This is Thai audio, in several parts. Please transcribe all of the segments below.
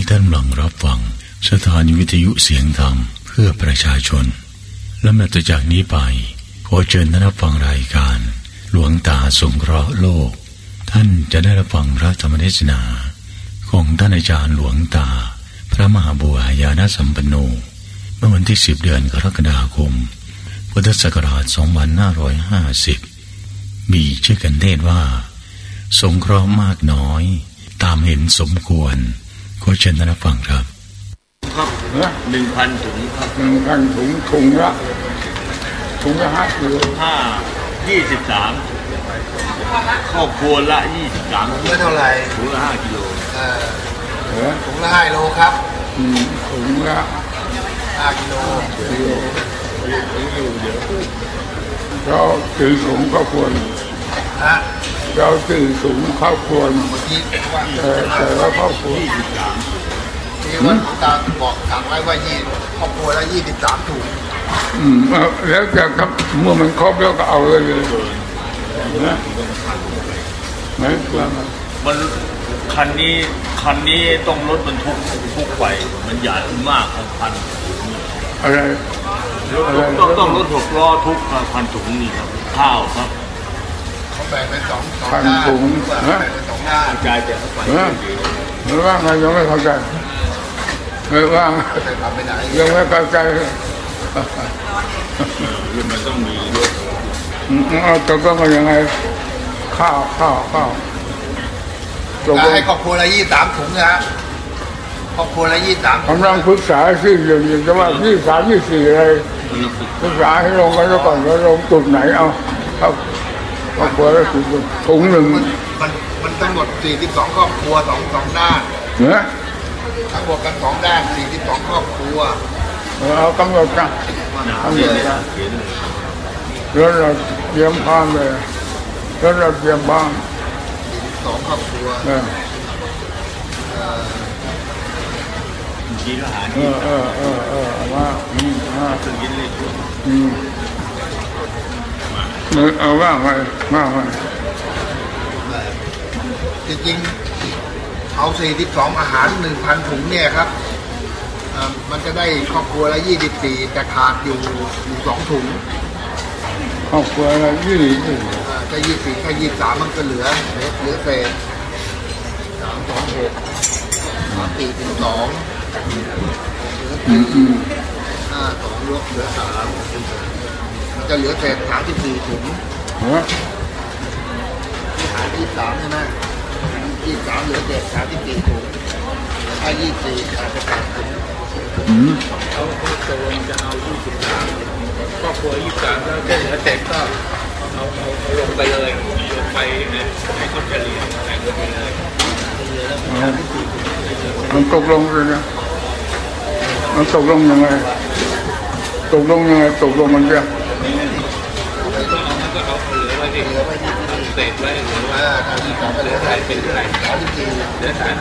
ท่านกำลังรับฟังสถานีวิทยุเสียงธรรมเพื่อประชาชนและนับจากนี้ไปขอเชิญท่านรับฟังรายการหลวงตาสงเคราะห์โลกท่านจะได้รับฟังพระธรรมเทศนาของท่านอาจารย์หลวงตาพระมหาบัวญาณสัมปันโนเมื่อวันที่10 เดือนกรกฎาคมพุทธศักราช 2550มีชื่อกันเทศว่าสงเคราะห์มากน้อยตามเห็นสมควรขอเชิญท่านรับฟังครับครับ 1,000 ถุงครับ 1,000 ถุงถุงละ5 กิโล 23ครอบครัวละ23 ถุงละเท่าไหร่ถุงละ5 กิโลถุงละ5 กิโลครับถุงละ 5 กิโลเราถือถุงข้าวควรเราถือถุงข้าวควรแต่ว่าข้าวควรที่วันตาบอกสั่งไว้ว่าครอบครัวละ23 ถุงแล้วจะครับเมื่อมันครบแล้วก็เอาเลยนะมันคันนี้ต้องรถบรรทุกไปมันใหญ่มากพันอะไรต้องรถ6 ล้อทุก1,000 ถุงนี่ครับข้าวครับเขาแบ่งเป็น2 ถุงนะ2 หน้ากระจายแต่เข้าไปหรือว่าไงยังไม่เข้าใจหรือว่ายังไม่เข้าใจมันต้องมีรถตกลงกันยังไงข้าวให้ครอบครัวละ23 ถุงนะครอบครัวละ23 กำลังปรึกษาชื่ออยู่จะว่า23 24อะไรปรึกษาให้ลงกันแล้วก่อนว่าลงจุดไหนเอาครอบครัวละถุงหนึ่งมันทั้งหมด42 ครอบครัว2 ด้านเนี่ยทั้งหมดกัน2 ด้าน42 ครอบครัวเอากำหนดกันแล้วเราเตรียมพร้อมเลยแล้วเราเตรียมพร้อม 2 ครอบครัวกินอาหารว่าถึงกินเลยเอาว่าไงจริงๆเอา42 อาหาร 1,000 ถุงเนี่ยครับมันจะได้ครอบครัวละ24แต่ขาดอยู่2 ถุงครอบครัวละ 24ถ้า24ถ้า23มันก็เหลือเศษ3 2 6 4 ถึง 22 ลบเหลือ 3มันจะเหลือเศษ34 ถุงที่หาร23ใช่ไหม23เหลือเศษ34 ถุงถ้า24อาจจะขาดถุงเขาตกลงจะเอา23ครอบครัว23แล้วเหลือเศษก็เอาลงไปเลยลงไปให้คนเฉลี่ยให้คนไปเลยมันตกลงเลยนะมันตกลงยังไงตกลงมันจะต้องเอามันก็เอาเหลือไว้ดิเศษไว้เหลือไว้เหลือใครเป็นอะไรเหลือ34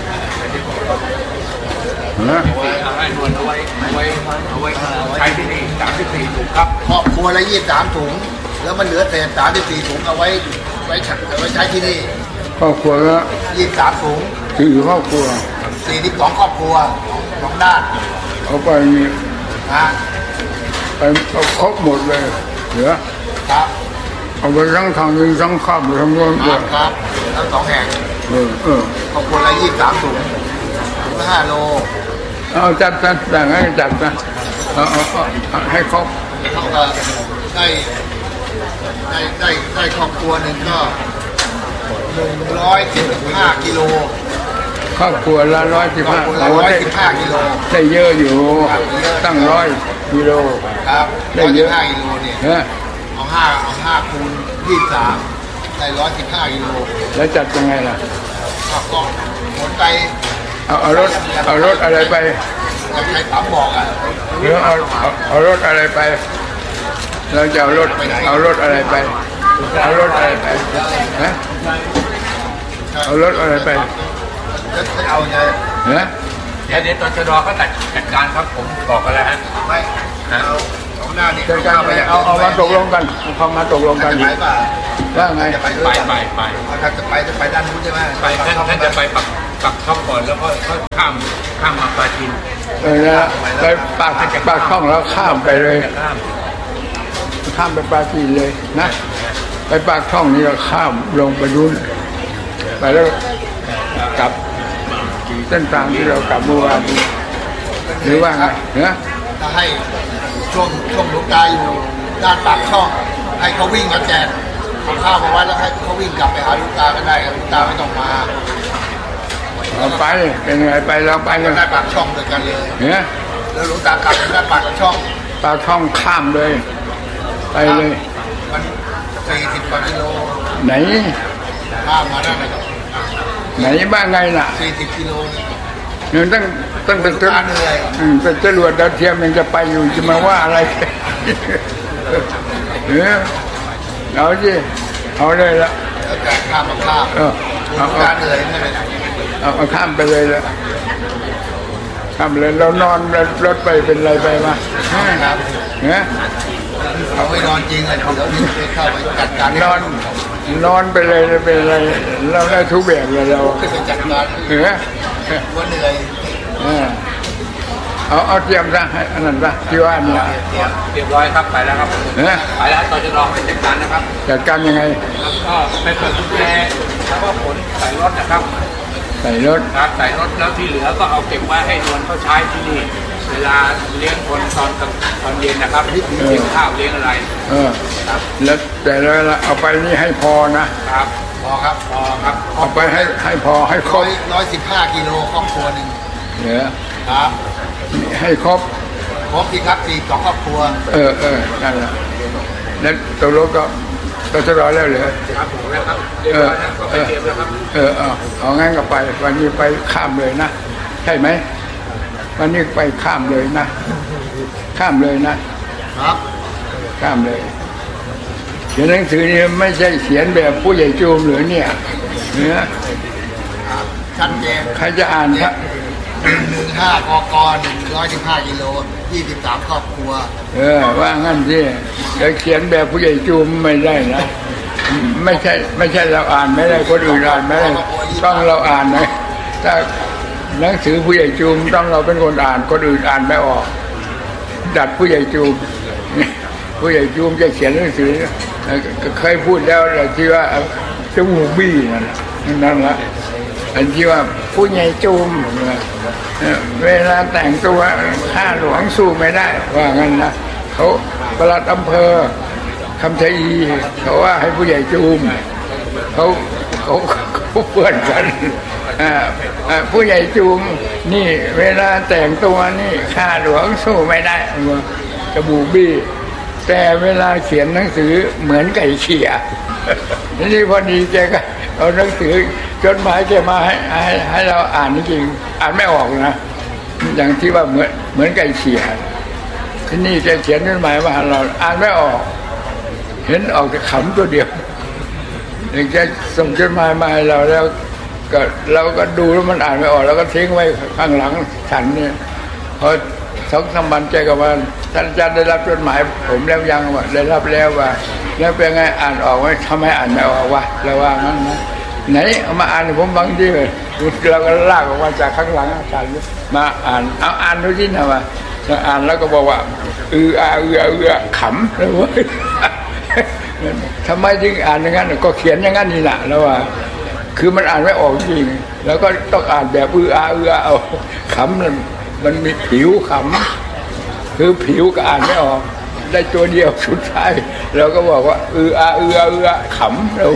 เอาให้นวลเอาไว้ใช้ที่นี่34 ถุงครับครอบครัวละ23 ถุงแล้วมันเหลือเศษ34 ถุงเอาไว้ใช้ที่นี่ครอบครัวละ 23 ถุงครอบครัว 42 ครอบครัว2 ด้านเอาไปนี่ไปเอาครบหมดเลยเหลือครับเอาไปทั้งทางนี้ทั้งข้ามทั้งโน้นครับทั้ง2 แห่งครอบครัวละ23 ถุงถุงละ5 โลเอาจัดแบ่งให้จัดนะเอาให้ครบเขาก็ได้ครอบครัวหนึ่งก็115 กิโลครอบครัวละ 115 กิโลได้เยอะอยู่ตั้ง100 กิโลครับได้เยอะ115 กิโลเนี่ยเอา5 คูณ 23ได้115 กิโลแล้วจัดยังไงล่ะก็ขนไปเอารถอะไรไปใครปั๊มบอกหรือเอารถอะไรไปเราจะเอารถอะไรไปเอารถอะไรไปนะเอารถอะไรไปเอาไงนะเดี๋ยวตชด.เขาจัดการครับผมบอกกันแล้วฮะไม่เอาหน้านี่จัดการไปเอามาตกลงกันเขามาตกลงกันว่าไงไปถ้าจะไปด้านนู้นใช่ไหมไปท่านจะไปปักช่องก่อนแล้วก็ข้ามข้ามมาปลาจีนนะไปปากช่องแล้วข้ามไปเลยข้ามไปปลาจีนเลยนะไปปากช่องนี้เราข้ามลงไปดุนไปแล้วกลับเส้นทางที่เรากลับเมื่อวานหรือว่าไงเนี่ยถ้าให้ช่วงหลวงตาอยู่ด้านปากช่องให้เขาวิ่งมาแจกเอาข้าวมาไว้แล้วให้เขาวิ่งกลับไปหาหลวงตาก็ได้หลวงตาไม่ต้องมาเราไปเป็นไงไปเราไปกันได้ปากช่องด้วยกันเลยเนี่ยแล้วหลวงตากลับได้ปากช่องข้ามเลยไปเลยมัน40 กว่ากิโลไหนข้ามมาได้ไหมไหนบ้างไงล่ะ 40 กิโลเนี่ยตั้งเป็นจรวดดาวเทียมยังจะไปอยู่จะมาว่าอะไรเนี่ยเอาสิเอาเลยละข้ามเอาเหนื่อยไม่เป็นไรเอาข้ามไปเลยละข้ามเลยเรานอนรถไปเป็นไรไปมาเนี่ยเขาไม่นอนจริงเลยเขาเดี๋ยวเข้าไปจัดการนอนไปเลยเป็นไรเราได้ทุกแบบเลยเราขึ้นไปจัดการว่าเหนื่อยเอาเตรียมซะอันนั้นซะที่ว่าเนี่ยเรียบร้อยครับไปแล้วครับไปแล้วตอนจะรอไปจัดการนะครับจัดการยังไงก็ไปเปิดกุญแจแล้วก็ขนใส่รถนะครับใส่รถครับใส่รถแล้วที่เหลือก็เอาเก็บไว้ให้นวลเขาใช้ที่นี่เวลาเลี้ยงคนตอนเย็นนะครับเลี้ยงข้าวเลี้ยงอะไรแล้วแต่ละเอาไปนี่ให้พอนะครับพอครับเอาไปให้พอให้ครบ 115 กิโลครอบครัวนึงเนี่ยครับให้ครบที่ครับ42 ครอบครัวนั่นแหละแล้วตัวรถก็จะรอแล้วเหรอครับผมแล้วครับเรียบร้อยแล้วก็ไปเตรียมแล้วครับเอางั้นก็ไปวันนี้ไปข้ามเลยนะใช่ไหมวันนี้ไปข้ามเลยนะข้ามเลยนะครับข้ามเลยเขียนหนังสือนี่ไม่ใช่เขียนแบบผู้ใหญ่จูมหรือเนี่ยเนื้อชัดเจนใครจะอ่านครับ 15 กก115 กิโล23 ครอบครัวว่างั้นสิจะเขียนแบบผู้ใหญ่จูมไม่ได้นะไม่ใช่เราอ่านไม่ได้คนอื่นอ่านไม่ได้ต้องเราอ่านนะถ้าหนังสือผู้ใหญ่จูมต้องเราเป็นคนอ่านคนอื่นอ่านไม่ออกดัดผู้ใหญ่จูมผู้ใหญ่จูมจะเขียนหนังสือเคยพูดแล้วที่ว่าจมูกบี้นั่นละอันที่ว่าผู้ใหญ่จูมเวลาแต่งตัวข้าหลวงสู้ไม่ได้ว่างั้นนะเขาปลัดอำเภอคำชัยเขาว่าให้ผู้ใหญ่จูมเขาเพื่อนกันผู้ใหญ่จูมนี่เวลาแต่งตัวนี่ข้าหลวงสู้ไม่ได้จมูกบี้แต่เวลาเขียนหนังสือเหมือนไก่เขี่ยนี่พอดีแกก็เอาหนังสือจดหมายแกมาให้เราอ่านจริงอ่านไม่ออกนะอย่างที่ว่าเหมือนไก่เขี่ยที่นี่แกเขียนจดหมายมาเราอ่านไม่ออกเห็นออกแต่ขำตัวเดียวแกส่งจดหมายมาให้เราแล้วก็เราก็ดูแล้วมันอ่านไม่ออกแล้วก็ทิ้งไว้ข้างหลังฉันเนี่ยพอ2-3 วันแกก็ว่าท่านอาจารย์ได้รับจดหมายผมแล้วยังว่าได้รับแล้วว่าแล้วเป็นไงอ่านออกไหมทำไมอ่านไม่ออกวะเราว่างั้นนะไหนเอามาอ่านผมบางทีเลยเราก็ลากออกมาจากข้างหลังอาจารย์มาอ่านดูที่นะว่าอ่านแล้วก็บอกว่าขำเลยว่าทำไมจึงอ่านอย่างนั้นก็เขียนอย่างนั้นนี่แหละแล้วว่าคือมันอ่านไม่ออกจริงแล้วก็ต้องอ่านแบบเอาขำมันมีผิวขำคือผิวก็อ่านไม่ออกได้ตัวเดียวสุดท้ายเราก็บอกว่าขำเรา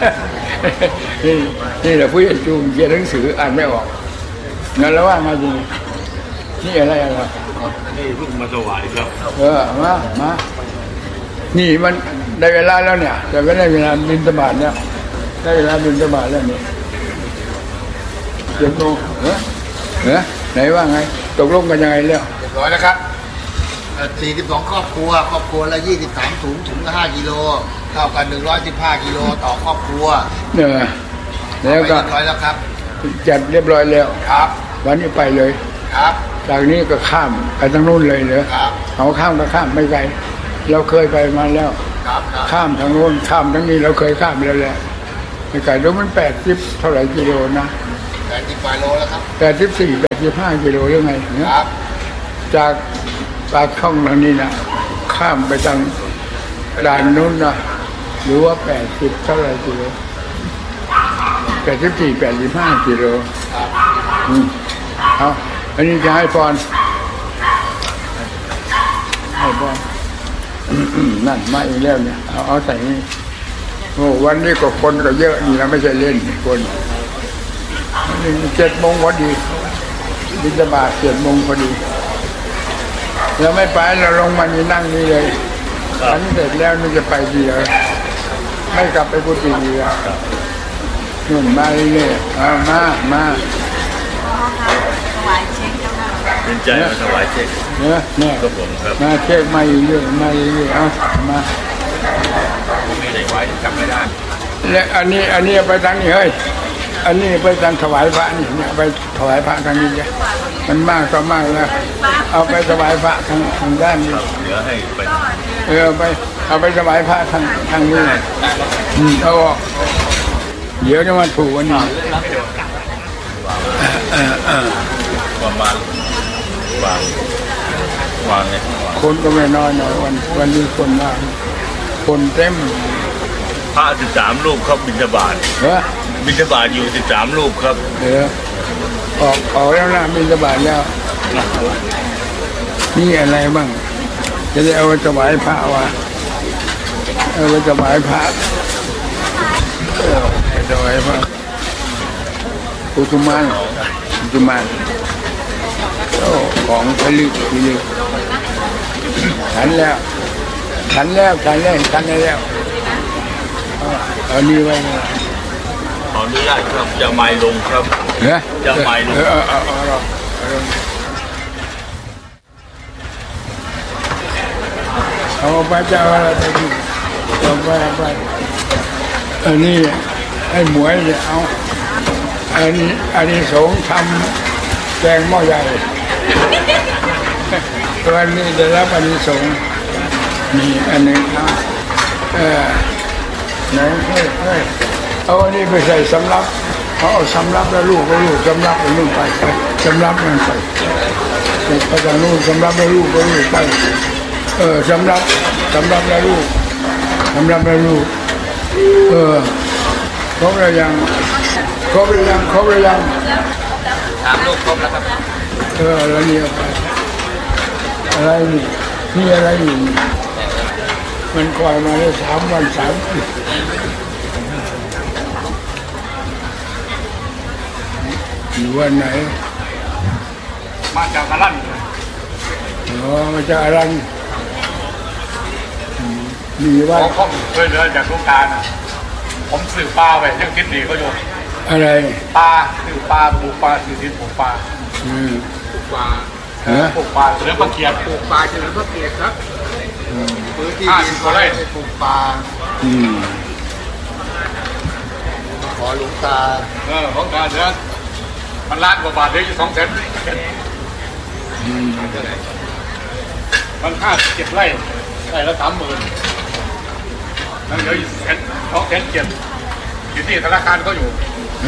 นี่แหละผู้ใหญ่จูงเขียนหนังสืออ่านไม่ออกงั้นแล้วว่าไงจริงนี่อะไรนี่เพิ่งมาถวายครับมานี่มันได้เวลาแล้วเนี่ยแต่ไม่ได้เวลาบิณฑบาตเนี่ยได้เวลาบิณฑบาตแล้วเนี่ย7 โมงไหนว่าไงตกลงกันยังไงแล้วเรียบร้อยแล้วครับ42 ครอบครัวละ23 ถุงละ5 กิโลเท่ากัน115 กิโลต่อครอบครัวแล้วก็เรียบร้อยแล้วครับจัดเรียบร้อยแล้วครับวันนี้ไปเลยครับจากนี้ก็ข้ามไปทางนู้นเลยเหรอเขาข้ามก็ข้ามไม่ไกลเราเคยไปมาแล้วข้ามทางโน้นข้ามทางนี้เราเคยข้ามแล้วแหละไม่ไกลแล้วมัน80 เท่าไหร่กิโลนะ 80 กว่าโลแล้วครับ 84-85 กิโลหรือไงเนี่ยจากปากช่องทางนี้นะข้ามไปทางด่านนู้นนะหรือว่า80เท่าไรกิโล84-85 กิโลเอาอันนี้จะให้พรให้พรนั่นมาอีกแล้วเนี่ยเอาใส่นี่โอ้วันนี้ก็คนก็เยอะนี่นะไม่ใช่เล่นคน7 โมงพอดีบิณฑบาต7 โมงพอดีเราไม่ไปเราลงมานี่นั่งนี่เลยฉันเสร็จแล้วนี่จะไปดีเลยไม่กลับไปกุฏิดีแล้วนู่นมาเลยมาเป็นใจมาถวายเช็คเนี่ยครับผมครับมาเช็คมาอีกเรื่องมาอีกเรื่องเอามาไม่ได้ไว้จำไม่ได้และอันนี้ไปทางนี้เฮ้ยอันนี้ไปทางถวายพระนี่เนี่ยไปถวายพระทางนี้เนี่ยมันมากก็มากแล้วเอาไปถวายพระทางด้านนี้เหลือให้ไปเอาไปถวายพระทางนี้เอาเดี๋ยวจะมาถูกวันนี้ประมาณวางเลยคนก็ไม่น้อยนะวันนี้คนมากคนเต็มพระ13 รูปครับบิณฑบาตบิณฑบาตอยู่13 รูปครับออกแล้วนะบิณฑบาตแล้วนี่อะไรบ้างจะได้เอาไปถวายพระวะเอาไปถวายพระถวายพระอุตุมานของผลิตฉันแล้วเอานี่ไว้ขออนุญาตครับจะไม้ลงครับจะไม้ลงเอาไปจะอะไรไปดิเอาไปอันนี้ไอ้หมวยเนี่ยเอาอันนี้สงทำแกงหม้อใหญ่ตัวนี้ได้รับอันนี้สงมีอันนึงไหนเอาอันนี้ไปใส่สำรับเขาเอาสำรับแล้วลูกสำรับไปนู่นไปสำรับนั่นไปทางนู่นสำรับแล้วลูกไปสำรับแล้วลูกครบแล้วยัง 3 ลูกครบแล้วครับแล้วนี่อะไรนี่อะไรนี่มันคอยมาได้3 วัน 3 คืนอยู่วันไหนมาจากอารันมาจากอารันมีว่าผมเคยเดินจากลูกตาลผมสื่อปลาไปยังคิดดีก็อยู่อะไรปลาสื่อปลาปลูกปลาสื่อดินปลูกปลาปลูกปลาเฉลิมพระเกียรติปลูกปลาเฉลิมพระเกียรติครับพื้นที่ดินก็ได้ปลูกปลาขอหลวงตาของตาเดือนมันล้านกว่าบาทเดี๋ยวอยู่200,000มัน57 ไร่ละ 30,000นั่นเหลืออยู่200,000อยู่ที่ธนาคารก็อยู่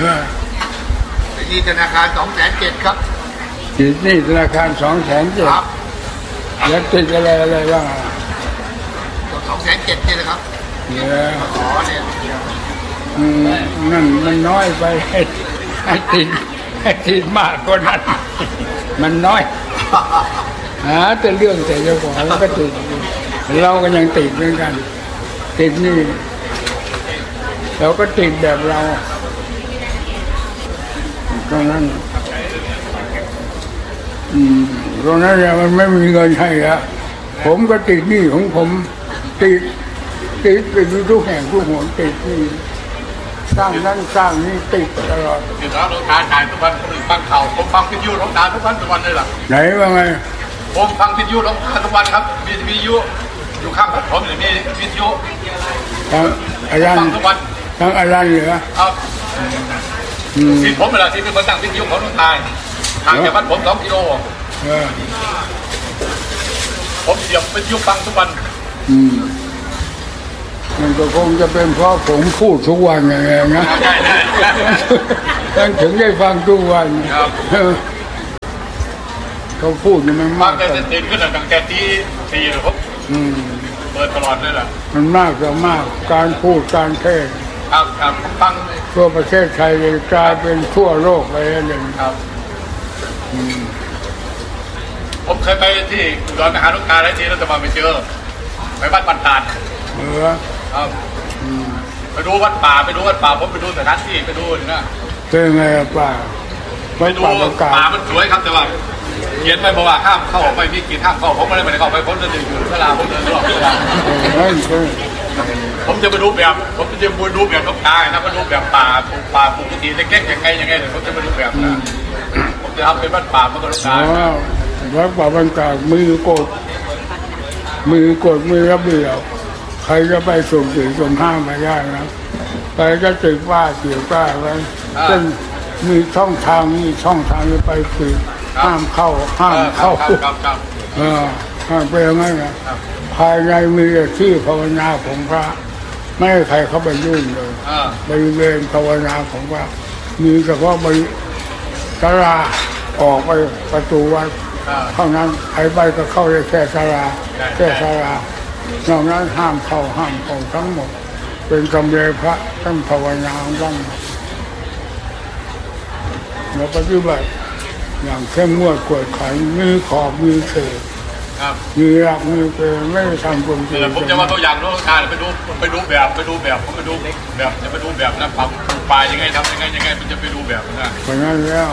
ที่ธนาคาร207,000ครับที่ธนาคาร207,000 ครับแล้วติดอะไรบ้าง 207,000นี่นะครับเนี่ยนั่นมันน้อยไปให้ติดมากกว่านั้นมันน้อยแต่เรื่องแต่เจ้าของก็ติดเราก็ยังติดเหมือนกันติดนี่เราก็ติดแบบเราตรงนั้นเนี่ยมันไม่มีเงินให้อะผมก็ติดหนี้ของผมติดไปทุกแห่งทุกหนติดนี่สร้างนั้นสร้างนี่ติดตลอดอยู่แล้วหลวงตาจ่ายทุกวันคนอื่นฟังข่าวผมฟังวิทยุหลวงตาทุกวันเลยล่ะไหนว่าไงผมฟังวิทยุหลวงตาทุกวันครับมีวิทยุอยู่ข้างบ้านผมมีวิทยุฟังทุกวันทั้งอารันเหรอครับที่ผมเวลาที่เป็นคนตั้งวิทยุของหลวงตาทางจากบ้านผม2 กิโลผมเสียบวิทยุฟังทุกวันมันก็คงจะเป็นเพราะผมพูดทุกวันอย่างเงี้ยนะท่านถึงได้ฟังทุกวันเขาพูดมันมากแต่ตื่นขึ้นตั้งแต่ที่หรือครับเปิดตลอดเลยล่ะมันมากก็มากการพูดการเทศครับฟังทั่วประเทศไทยกลายเป็นทั่วโลกไปเลยครับผมเคยไปที่ดอนมหาลูกกาแล้วทีแล้วจะมาไปเจอไปวัดปันตานครับไปดูวัดป่าผมไปดูสถานที่ไปดูนะเป็นไงป่าไปดูป่ามันสวยครับแต่ว่าเขียนไปบอกว่าห้ามเข้าไปมีกี่ห้ามเข้าผมไม่ได้ไปเข้าไปผมจะอยู่ศาลาผมเดินตลอดเวลาผมจะไปดูแบบผมจะไปดูแบบนกตานะไปดูแบบป่าปกติเล็กๆยังไงผมจะไปดูแบบนะผมจะทำเป็นวัดป่ามันก็นกตาวัดป่าบรรยากาศมือกดมือระเบียบใครจะไปส่งสี่ส่งห้างไม่ได้นะใครจะติดว่าเสียว่าไว้เช่นมีช่องทางจะไปคือห้ามเข้าห้ามเป็นยังไงนะภายในมีที่ภาวนาของพระไม่ให้ใครเข้าไปยุ่งเลยบริเวณภาวนาของพระมีเฉพาะบริศาลาออกไปประตูวัดเท่านั้นใครไปก็เข้าได้แค่ศาลานอกนั้นห้ามเข้าทั้งหมดเป็นกำเนิดพระท่านภาวนาบ้างแล้วปฏิบัติอย่างเข้มงวดกวดขันมีขอบมีเขตมีหลักมีเกณฑ์ไม่ทำคนเดียวผมจะว่าตัวอย่างโลกการไปดูแบบผมไปดูแบบจะไปดูแบบนะปลูกป่ายังไงทำยังไงมันจะไปดูแบบนะเพราะนั้นแล้ว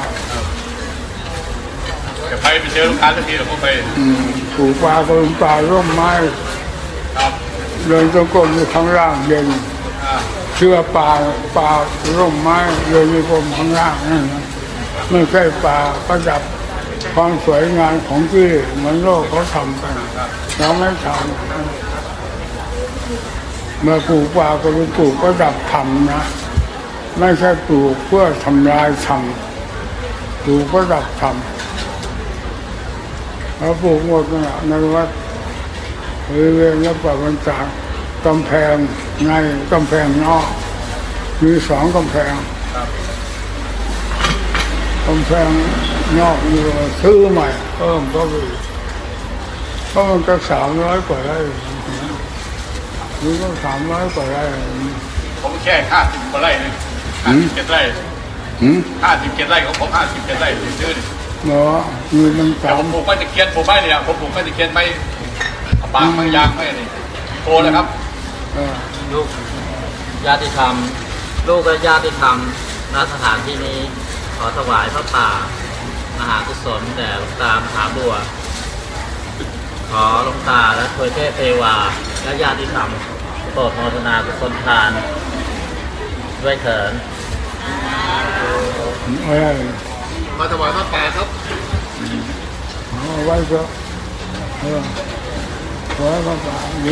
จะไปเจอลูกค้าสักทีเราก็ไปปลูกป่าร่มไม้เดินจงกรมอยู่ข้างล่างเย็นเชื่อป่าร่มไม้เดินจงกรมข้างล่างนั่นนะไม่ใช่ป่าประดับความสวยงามของที่เหมือนโลกเขาทำกันเราไม่ทำเมื่อปลูกป่าก็เป็นปลูกประดับธรรมนะไม่ใช่ปลูกเพื่อทำลายธรรมปลูกประดับธรรมแล้วปลูกหมดนะในวัดบริเวณและป่าบรรจารกำแพงในกำแพงนอกมี2 กำแพงกำแพงนอกอยู่ซื้อใหม่เพิ่มก็ไปเพราะมันก็300 กว่าไร่นี่ก็300 กว่าไร่ผมแค่50 กว่าไร่เลย57 ไร่57 ไร่ของผม57 ไร่ซื้อนี่เนาะมีมันแต่ผมปลูกไม่ตะเคียนปลูกไม่เนี่ยผมปลูกไม่ตะเคียนไม่บางยางไม่นี่โตเลยครับลูกญาติธรรมลูกและญาติธรรมณสถานที่นี้ขอถวายพระป่ามหากุศลแด่หลวงตามหาบัวขอหลวงตาและถวยเทพเทวาและญาติธรรมโปรดโมทนากุศลทานด้วยเถิดมาถวายพระป่าครับไว้ก็ขอพระป่าดี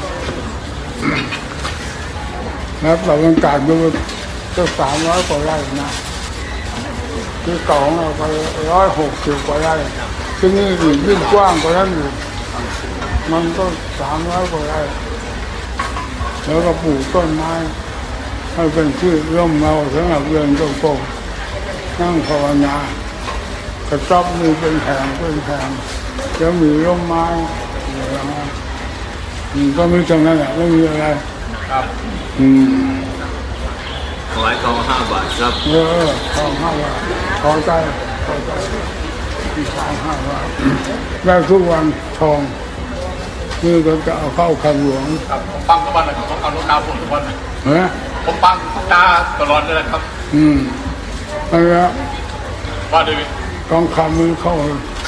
แล้วเราต้องการดูก็300 กว่าไร่นะที่เก่าเราไป160 กว่าไร่ที่นี่ยิ่งกว้างกว่านั้นอยู่มันก็300 กว่าไร่แล้วก็ปลูกต้นไม้ให้เป็นที่ร่มเงาสำหรับเดินจงกรมนั่งภาวนากระต๊อบมีเป็นแผงจะมีร่มไม้ก็มีตรงนั้นแหละไม่มีอะไรครับขอให้ทอง5 บาทครับทอง5 บาทพอใจทอง5 บาทได้ทุกวันทองนี่ก็จะเอาเข้าคำหลวงผมฟังทุกวันเลยผมเอาลูกตาผมทุกวันเลยผมฟังลูกตาตลอดเลยครับนั่นแหละว่าด้วยทองคำมันเข้า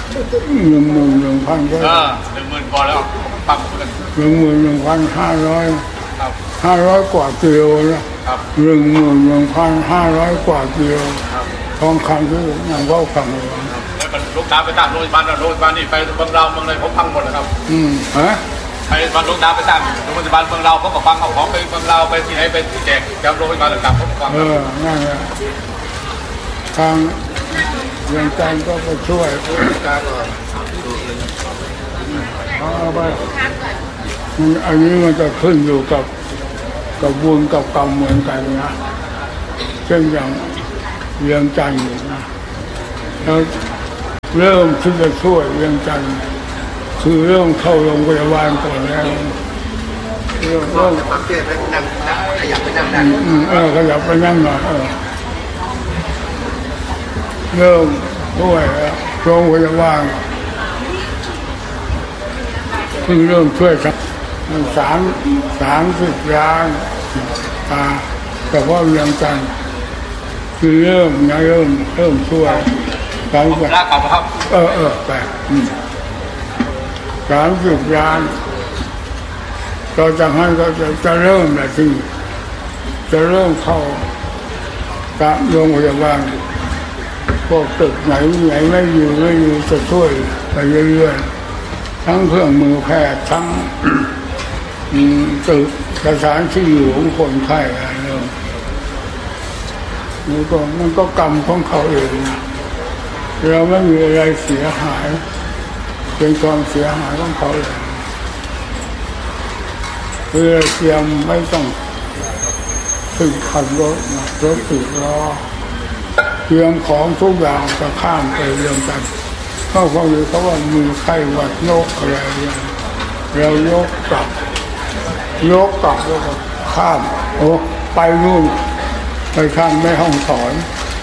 11,000 ก็ 10,000 พอแล้วฟังกัน 11,500 กว่ากิโลนะ11,500 กว่ากิโลทองคำที่อย่างว่าคำเลยลูกตาไปตั้งโรงพยาบาลนี่ไปเมืองเราเมืองอะไรผมฟังหมดนะครับไปวันลูกตาไปตั้งโรงพยาบาลเมืองเราเขาก็ฟังเอาของไปเมืองเราไปที่ไหนไปที่แจกแจกโรงพยาบาลต่างๆผมฟังนั่นแหละทางเรื่องการก็ไปช่วยเอาไปอันนี้มันจะขึ้นอยู่กับกับบุญกับกรรมเหมือนกันนะเช่นอย่างเวียงจันทร์นะแล้วเริ่มที่จะช่วยเวียงจันทร์คือเริ่มเข้าโรงพยาบาลก่อนแล้วเริ่มฟังเทศน์ไปนั่งขยับไปนั่งได้ขยับไปนั่งหน่อยเริ่มด้วยโรงพยาบาลเพิ่งเริ่มช่วยกัน30 ล้านแต่ว่าเรื่องกันคือเริ่มช่วยการกลาก่อนครับไป30 ล้านต่อจากนั้นก็จะเริ่มแบบที่จะเริ่มเข้าตามโรงพยาบาลพวกตึกไหนไม่อยู่จะช่วยไปเรื่อยๆทั้งเครื่องมือแพทย์ทั้งตึกสถานที่อยู่ของคนไข้อะไรมันก็กรรมของเขาเองเราไม่มีอะไรเสียหายเป็นความเสียหายของเขาเองเพื่อเตรียมไม่ต้องถึงขับรถ10 ล้อเตรียมของทุกอย่างจะข้ามไปเรื่องกันเขาบอกอยู่เขาว่ามีไข้หวัดนกอะไรเรายกกลับแล้วก็ข้ามไปนู่นไปทางแม่ฮ่องสอน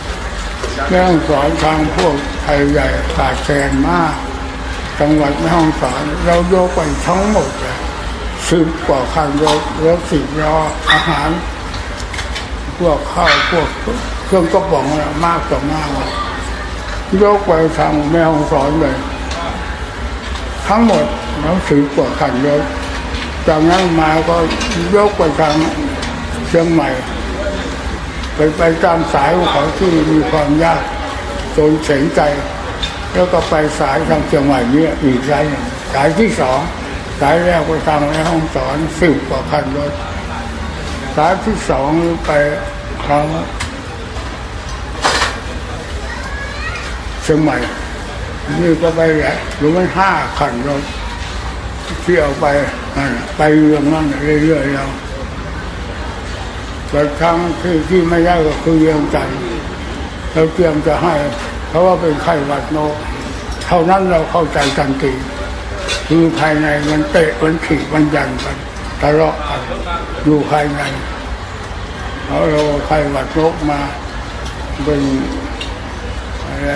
ทางพวกไทยใหญ่ขาดแคลนมากจังหวัดแม่ฮ่องสอนเรายกไปทั้งหมดเลย10 กว่าคันรถ10 ล้ออาหารพวกข้าวพวกเครื่องกระป๋องมากต่อมากยกไปทางแม่ฮ่องสอนเลยทั้งหมด10 กว่าคันรถจากนั้นมาก็ยกไปทางเชียงใหม่ไปตามสายของเขาที่มีความยากจนเสียใจแล้วก็ไปสายทางเชียงใหม่นี่อีกสายที่2สายแรกไปทางแม่ฮ่องสอน10 กว่าคันรถสายที่2ไปทางเชียงใหม่นี่ก็ไปแหละหรือไม่5 คันรถที่เอาไปเรื่องนั่นเรื่อยๆแล้วแต่ครั้งที่ไม่ได้ก็คือเรื่องใจเราเตรียมจะให้เพราะว่าเป็นไข้หวัดนกเท่านั้นเราเข้าใจทันทีคือภายในมันเตะมันขีดมันยันกันทะเลาะกันอยู่ภายในเราไข้หวัดนกมาเป็นอะไร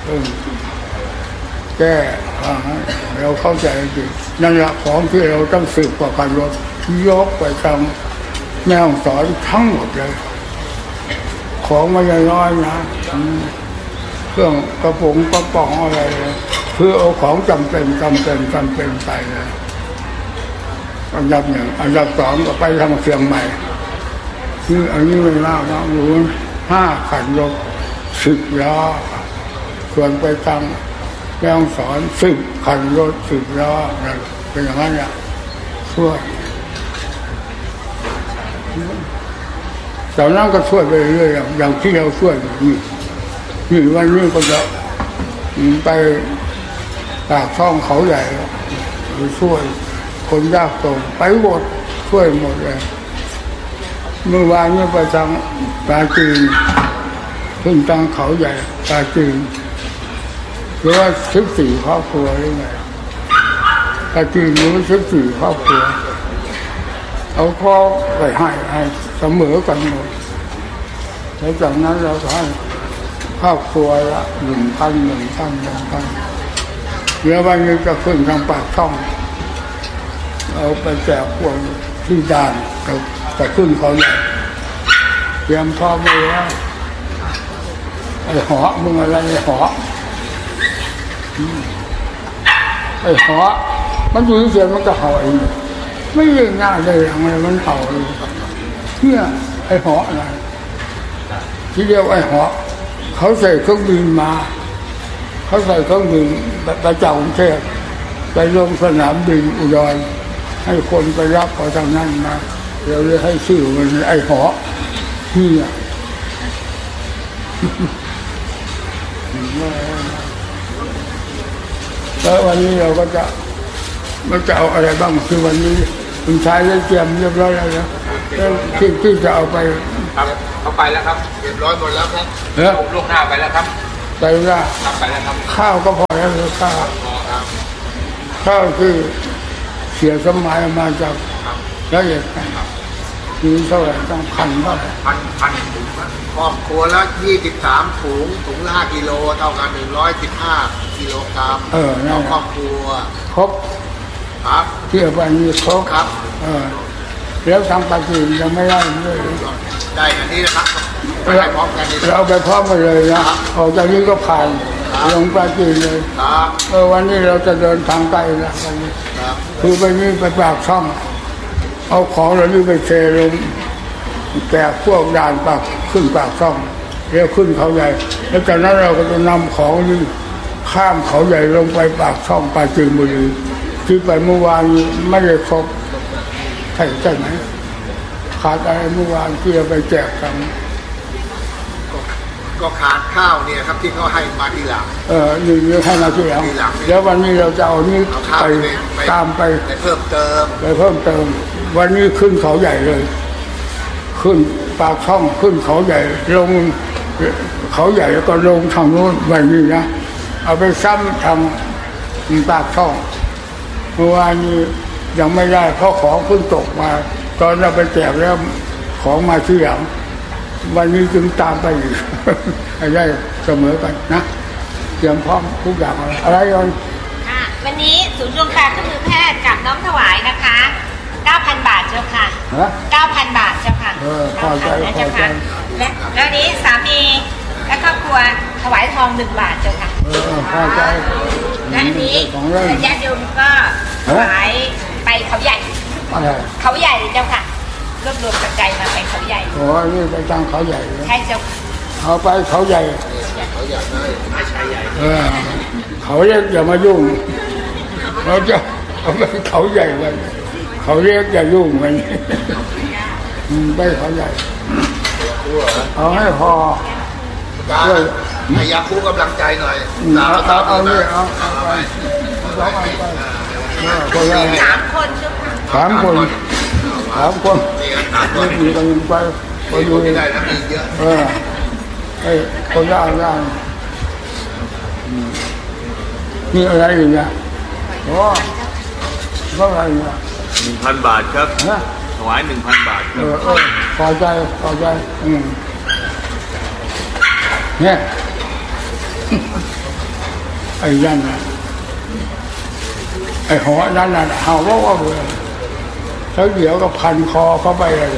แก้เราเข้าใจจริงนั่นแหละของที่เราต้องสืบกว่าการรถยกไปทำแม่ฮ่องสอนทั้งหมดเลยของไม่น้อยนะเครื่องกระป๋องอะไรคือเอาของจำเป็นไปเลยอันดับ 1อันดับ 2ก็ไปทางเชียงใหม่นี่อันนี้ไม่มากนะหรือ5 คันรถ10 ล้อส่วนไปทางแม่ฮ่องสอน10 คันรถ10 ล้อเป็นอย่างนั้นอ่ะช่วยแต่นั้นก็ช่วยไปเรื่อยอย่างที่เราช่วยนี่วันนี้ก็จะไปปากช่องเขาใหญ่ไปช่วยคนยากจนไปหมดช่วยหมดเลยเมื่อวานนี้ไปทางปราจีนขึ้นทางเขาใหญ่ปราจีนหรือว่า14 ครอบครัวหรือไงปราจีนหรือ14 ครอบครัวเอาข้อไปให้เสมอกันหมดแล้วจากนั้นเราให้ครอบครัวละ1,000เดี๋ยววันนี้จะขึ้นทางปากช่องเอาไปแจกพวกที่ด่านจะขึ้นเขาใหญ่เตรียมพร้อมไว้แล้วไอ้หอมึงอะไรไอ้หอมันอยู่เฉยมันก็เห่าเองไม่เรื่องง่ายเลยอะไรมันเห่าเนี่ยไอ้หออะไรที่เรียกไอ้หอเขาใส่เครื่องบินมาเขาใส่เครื่องบินไปจากกรุงเทพไปลงสนามบินอุดรให้คนไปรับเขาทางนั้นมาเราเลยให้ชื่อมันไอ้หอเนี่ยแล้ววันนี้เราก็จะเอาอะไรบ้างคือวันนี้คุณชายได้เตรียมเรียบร้อยแล้วนะที่จะเอาไปครับเขาไปแล้วครับเรียบร้อยหมดแล้วครับลูกหน้าไปแล้วครับไปแล้วไปแล้วครับข้าวก็พอแล้วข้าวคือเสียสมัยมาจากละเอียดมีเท่าไหร่ต้องพันถุงครอบครัวละ23ถุงละ5กิโลเท่ากัน115กิโลกรัมต่อครอบครัวครบครับเที่ยวไปมีครบครับแล้วทางปาจีนยังไม่ได้เลยได้อันนี้นะครับเราไปพร้อมกันเลยนะออกจากนี้ก็ผ่านลงปาจีนเลยวันนี้เราจะเดินทางไกลนะวันนี้คือไปนี่ไปปากช่องเอาของเรานี่ไปเทลงแกะพวกด่านปากขึ้นปากช่องแล้วขึ้นเขาใหญ่แล้วจากนั้นเราก็จะนำของนี่ข้ามเขาใหญ่ลงไปปากช่องปาจีนบุรีที่ไปเมื่อวานไม่ได้ครบใช่ไหมขาดอะไรเมื่อวานที่เราไปแจกกันก็ขาดข้าวเนี่ยครับที่เขาให้มาทีหลังนี่ให้มาทีหลังแล้ววันนี้เราจะเอานี่ไปตามไปเพิ่มเติมวันนี้ขึ้นเขาใหญ่เลยขึ้นปากช่องขึ้นเขาใหญ่ลงเขาใหญ่แล้วก็ลงทางโน้นวันนี้นะเอาไปซ้ำทางปากช่องเมื่อวานนี้ยังไม่ได้เพราะของเพิ่งตกมาตอนเราไปแจกแล้วของมาทีหลังวันนี้จึงตามไปอีกให้ได้เสมอกันนะเตรียมพร้อมทุกอย่างอะไรกันค่ะวันนี้ศูนย์รวมการเครื่องมือแพทย์กับน้อมถวายนะคะ 9,000 บาทเจ้าค่ะ 9,000 บาทเจ้าค่ะพอใจเจ้าค่ะและนี้สามีและครอบครัวถวายทอง1 บาทเจ้าค่ะพอใจและนี้ญาติโยมก็ถวายไปเขาใหญ่เขาใหญ่เจ้าค่ะรวบรวมปัจจัยมาไปเขาใหญ่โอ้ยนี่ไปตั้งเขาใหญ่ใช่เจ้าเอาไปเขาใหญ่เขาใหญ่ไม่ใช่ใหญ่เขาเรียกอย่ามายุ่งเราจะเอาไปเขาใหญ่กันเขาเรียกอย่ายุ่งกันไปเขาใหญ่เอาให้พอด้วยให้ยาคูกำลังใจหน่อยเอาเนี่ยเอาไป 3 คน 3 คนมีกันไปอยู่ได้ทั้งนี้เยอะคนย่างนี่อะไรอยู่เนี่ยโอ้ก็อะไรเนี่ย 1,000 บาทครับถวาย 1,000 บาทครับพอใจเนี่ยไอ้ยันไอ้หัวนั่นน่ะเห่าว่าเลยแล้วเดี๋ยวก็พันคอเข้าไปเลย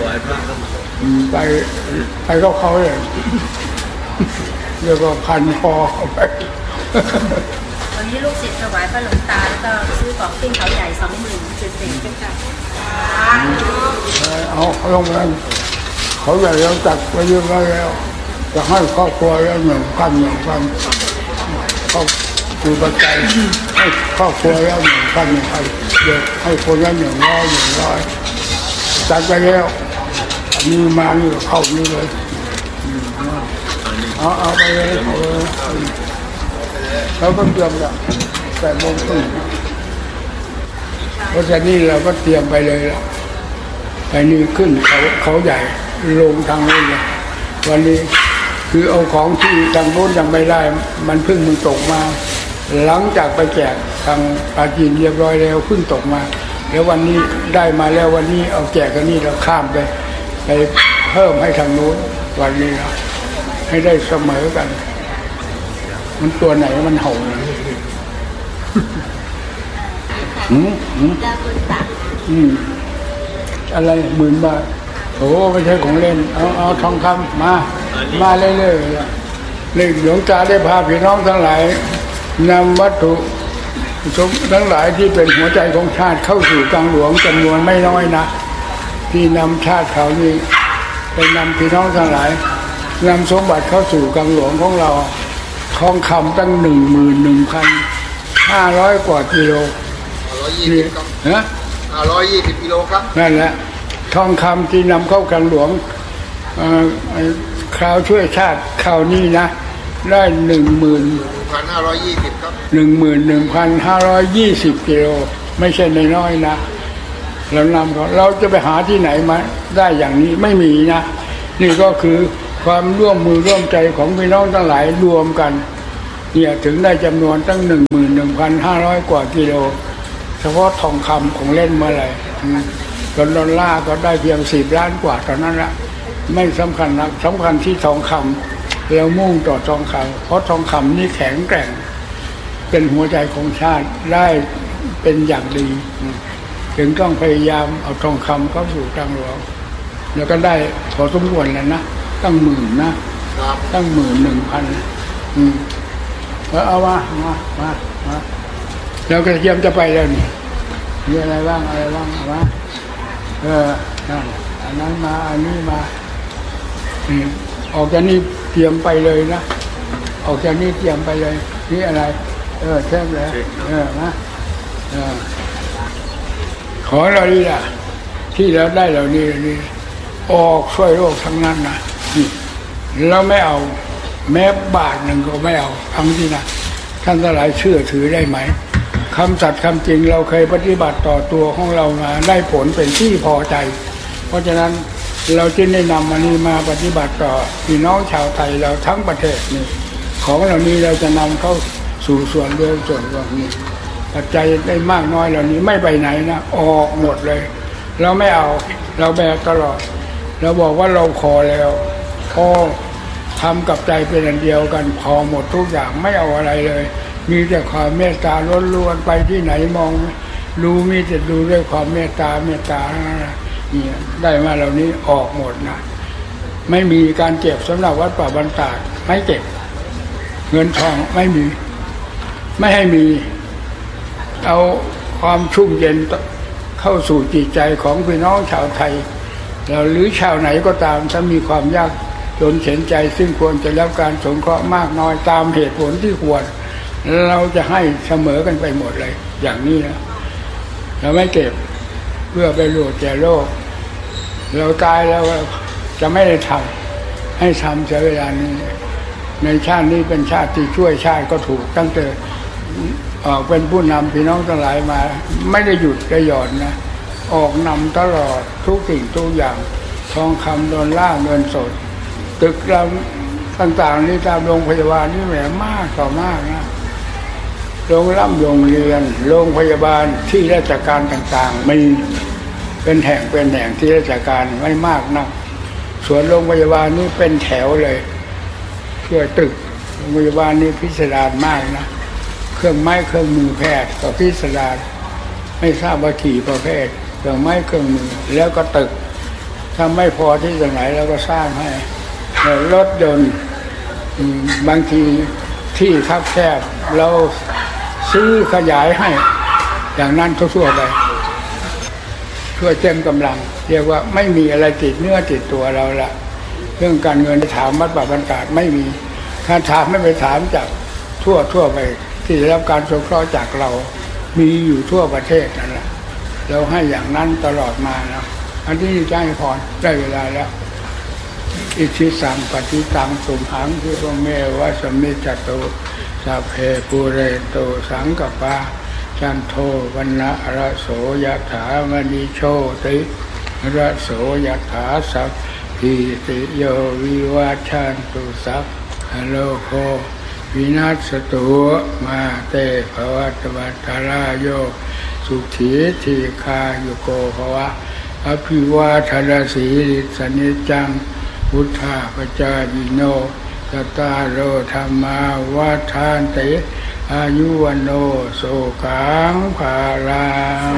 ไปเขาเลยเดี๋ยวก็พันคอเข้าไปวันนี้ลูกศิษย์ถวายพระหลวงตาแล้วก็ซื้อของขึ้นเขาใหญ่20,000เป็นสิ่งเป็นค่ะเอาลงมาเขาใหญ่เราจัดไว้เยอะแล้วจะให้ครอบครัวแล้ว1,000เขาคือปัจจัยให้ครอบครัวแล้ว1,000เดี๋ยวให้คนละ100จัดไปแล้วมีมานี่เข้านี่เลยเอาไปเลยเราก็เตรียมแล้ว8 โมงครึ่งเพราะฉะนั้นเราก็เตรียมไปเลยละไปนี่ขึ้นเขาใหญ่ลงทางนู้นเลยวันนี้คือเอาของที่ทางโน้นยังไม่ได้มันตกมาหลังจากไปแจกทางปาจีนเรียบร้อยแล้วขึ้นตกมาแล้ววันนี้ได้มาแล้ววันนี้เอาแจกกันนี่เราข้ามไปเพิ่มให้ทางโน้นวันนี้เราให้ได้เสมอกันมันตัวไหนมันเห่าอะไร10,000 บาทโอ้ไม่ใช่ของเล่นเอาทองคำมาเรื่อยๆเลยหลวงตาได้พาพี่น้องทั้งหลายนำวัตถุทั้งหลายที่เป็นหัวใจของชาติเข้าสู่กลางหลวงจำนวนไม่น้อยนะที่นำชาติเขานี่ไปนำพี่น้องทั้งหลายนำสมบัติเข้าสู่กลางหลวงของเราทองคำตั้ง11,500 กว่ากิโล 520 กิโลครับนั่นแหละทองคำที่นำเข้ากลางหลวงคราวช่วยชาติคราวนี้นะได้ 11,520 ครับ 11,520 กิโลไม่ใช่น้อยๆนะเรานำเราจะไปหาที่ไหนมาได้อย่างนี้ไม่มีนะนี่ก็คือความร่วมมือร่วมใจของพี่น้องทั้งหลายรวมกันเนี่ยถึงได้จำนวนตั้ง 11,500 กว่ากิโลเฉพาะทองคำของเล่นเมื่อไหร่ดอลลาร์ก็ได้เพียง10 ล้านกว่าเท่านั้นละไม่สำคัญนะสำคัญที่ทองคำเรามุ่งต่อทองคำเพราะทองคำนี่แข็งแกร่งเป็นหัวใจของชาติได้เป็นอย่างดีถึงต้องพยายามเอาทองคำเข้าสู่ทางหลวงแล้วก็ได้พอสมควรแล้วนะตั้งหมื่นนะตั้ง11,000แล้วเอามาแล้วก็เยี่ยมจะไปแล้วนี่มีอะไรบ้างเอามาอันนั้นมาอันนี้มาออกจากนี้เตรียมไปเลยนะออกจากนี้เตรียมไปเลยนี่อะไรแท้เลยนะขอเราดีล่ะที่เราได้เรานี่ออกช่วยโลกทั้งนั้นนะเราไม่เอาแม้บาทหนึ่งก็ไม่เอาทั้งที่นะท่านทั้งหลายเชื่อถือได้ไหมคำสัตย์คำจริงเราเคยปฏิบัติต่อตัวของเรามาได้ผลเป็นที่พอใจเพราะฉะนั้นเราจึงได้นำมันนี้มาปฏิบัติต่อพี่น้องชาวไทยเราทั้งประเทศนี่ของเหล่านี้เราจะนำเข้าสู่ส่วนรวมส่วนรวมนี้ปัจจัยได้มากน้อยเหล่านี้ไม่ไปไหนนะออกหมดเลยเราไม่เอาเราแบกตลอดเราบอกว่าเราขอแล้วพอทำกับใจเป็นอันเดียวกันพอหมดทุกอย่างไม่เอาอะไรเลยมีแต่ความเมตตาล้วนๆไปที่ไหนมองรู้มีแต่ดูด้วยความเมตตานี่ได้มาเหล่านี้ออกหมดนะไม่มีการเก็บสำหรับวัดป่าบรรดาไม่เก็บเงินทองไม่มีไม่ให้มีเอาความชุ่มเย็นเข้าสู่จิตใจของพี่น้องชาวไทยเราหรือชาวไหนก็ตามถ้ามีความยากจนเข็นใจซึ่งควรจะรับการสงเคราะห์มากน้อยตามเหตุผลที่ควรเราจะให้เสมอกันไปหมดเลยอย่างนี้นะเราไม่เก็บเพื่อไปโลดแก่โลกเราตายแล้วจะไม่ได้ทำให้ทำเสียเวลานี้ในชาตินี้เป็นชาติที่ช่วยชาติก็ถูกตั้งแต่ออกเป็นผู้นำพี่น้องทั้งหลายมาไม่ได้หยุดได้หย่อนนะออกนำตลอดทุกสิ่งทุกอย่างทองคำดอลลาร์เงินสดตึกเราต่างๆนี่ตามโรงพยาบาลนี่แหมมากต่อมากนะโรงเรียนโรงพยาบาลที่ราชการต่างๆมีเป็นแห่งที่ราชการไม่มากนักส่วนโรงพยาบาลนี่เป็นแถวเลยเพื่อตึกโรงพยาบาลนี่พิสดารมากนะเครื่องไม้เครื่องมือแพทย์ก็พิสดารไม่ทราบว่ากี่ประเภทเครื่องไม้เครื่องมือแล้วก็ตึกถ้าไม่พอที่จะไหนเราก็สร้างให้รถยนต์บางทีที่คับแคบเราซื้อขยายให้อย่างนั้นทั่วๆไปเพื่อเต็มกำลังเรียกว่าไม่มีอะไรติดเนื้อติดตัวเราละเรื่องการเงินถามวัดป่าบรรดาไม่มีถ้าถามไม่ไปถามจากทั่วไปที่ได้รับการสงเคราะห์จากเรามีอยู่ทั่วประเทศนั่นแหละเราให้อย่างนั้นตลอดมานะอันที่จะให้พรได้เวลาแล้วอิชิสังปฏิตังสุมหังที่พระเมวะสมิจโตสัพเพปุเรโตสังกปาจันโทวันนะระโสยถามณีโชติระโสยถาสัพพิติโยวิวัชชันตุสัพพโลโควินัสตุมาเตภวัตวัตรายโยสุขีทีคายุโกภวะอภิวาทนาสีริสนิจังพุทธาปจายิโนสตาโรธรรมาวัฏานติอายุวันโนสุขังภาลัง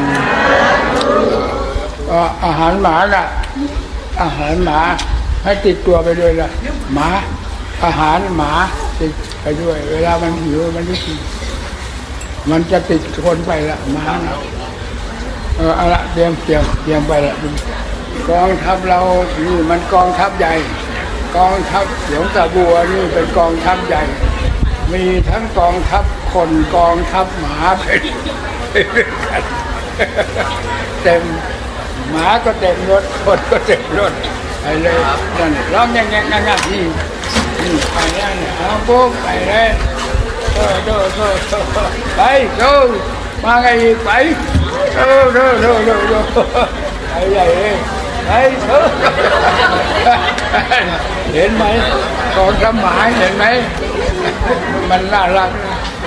อาหารหมาล่ะอาหารหมาให้ติดตัวไปด้วยล่ะหมาอาหารหมาติดไปด้วยเวลามันหิวมันมันจะติดคนไปละหมาเนาะเอาละเตรียมไปละกองทัพเรานี่มันกองทัพใหญ่กองทัพหลวงตาบัวนี่เป็นกองทัพใหญ่มีทั้งกองทัพคนกองทัพหมาเป็นเต็มหมาก็เต็มรถคนก็เต็มรถไปเลยนั่นร้องยังนี่ไปแล้วเนี่ยเอาปุ๊บไปเลยโตไปดูมาไงอีกไปดูไปใหญ่เลยไปเห็นไหมของสมายเห็นไหมมันน่ารัก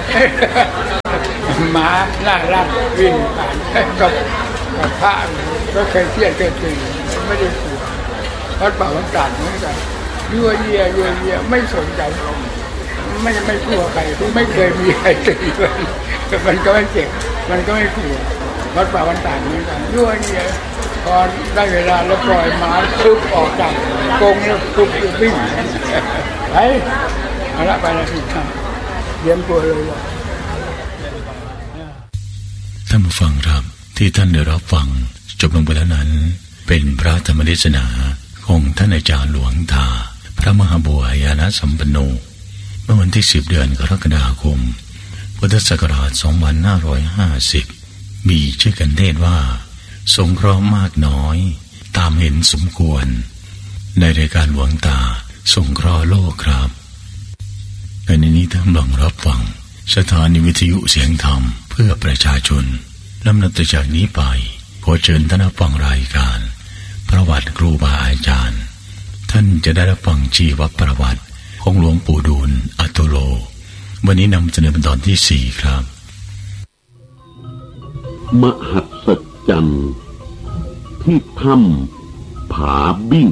หมาน่ารักวิ่งผ่านกับพระก็เคยเที่ยวเคยตีไม่ได้กลัววัดป่าวัดตาดเหมือนกันยั่วเยียไม่สนใจไม่กลัวใครไม่เคยมีใครตีมันก็ไม่เจ็บมันก็ไม่กลัววัดป่าวัดตาดเหมือนกันยั่วเยียพอได้เวลาแล้วปล่อยหมาปุ๊บออกจากกรงแล้วปุ๊บวิ่งไปเอาละไปแล้วพี่เลี้ยงตัวเลยท่านผู้ฟังครับที่ท่านได้รับฟังจบลงไปแล้วนั้นเป็นพระธรรมเทศนาของท่านอาจารย์หลวงตาพระมหาบัวยานสัมปันโนเมื่อวันที่10 เดือนกรกฎาคมพุทธศักราช 2550มีชื่อกันเทศว่าสงเคราะห์มากน้อยตามเห็นสมควรในรายการหลวงตาสงเคราะห์โลกครับในนี้ท่านกำลังรับฟังสถานีวิทยุเสียงธรรมเพื่อประชาชนลำดับต่อจากนี้ไปขอเชิญท่านรับฟังรายการประวัติครูบาอาจารย์ท่านจะได้รับฟังชีวประวัติของหลวงปู่ดูลย์อัตโตโลวันนี้นำเสนอเป็นตอนที่4ครับมหัศจรรย์ที่ถ้ำผาบิ้ง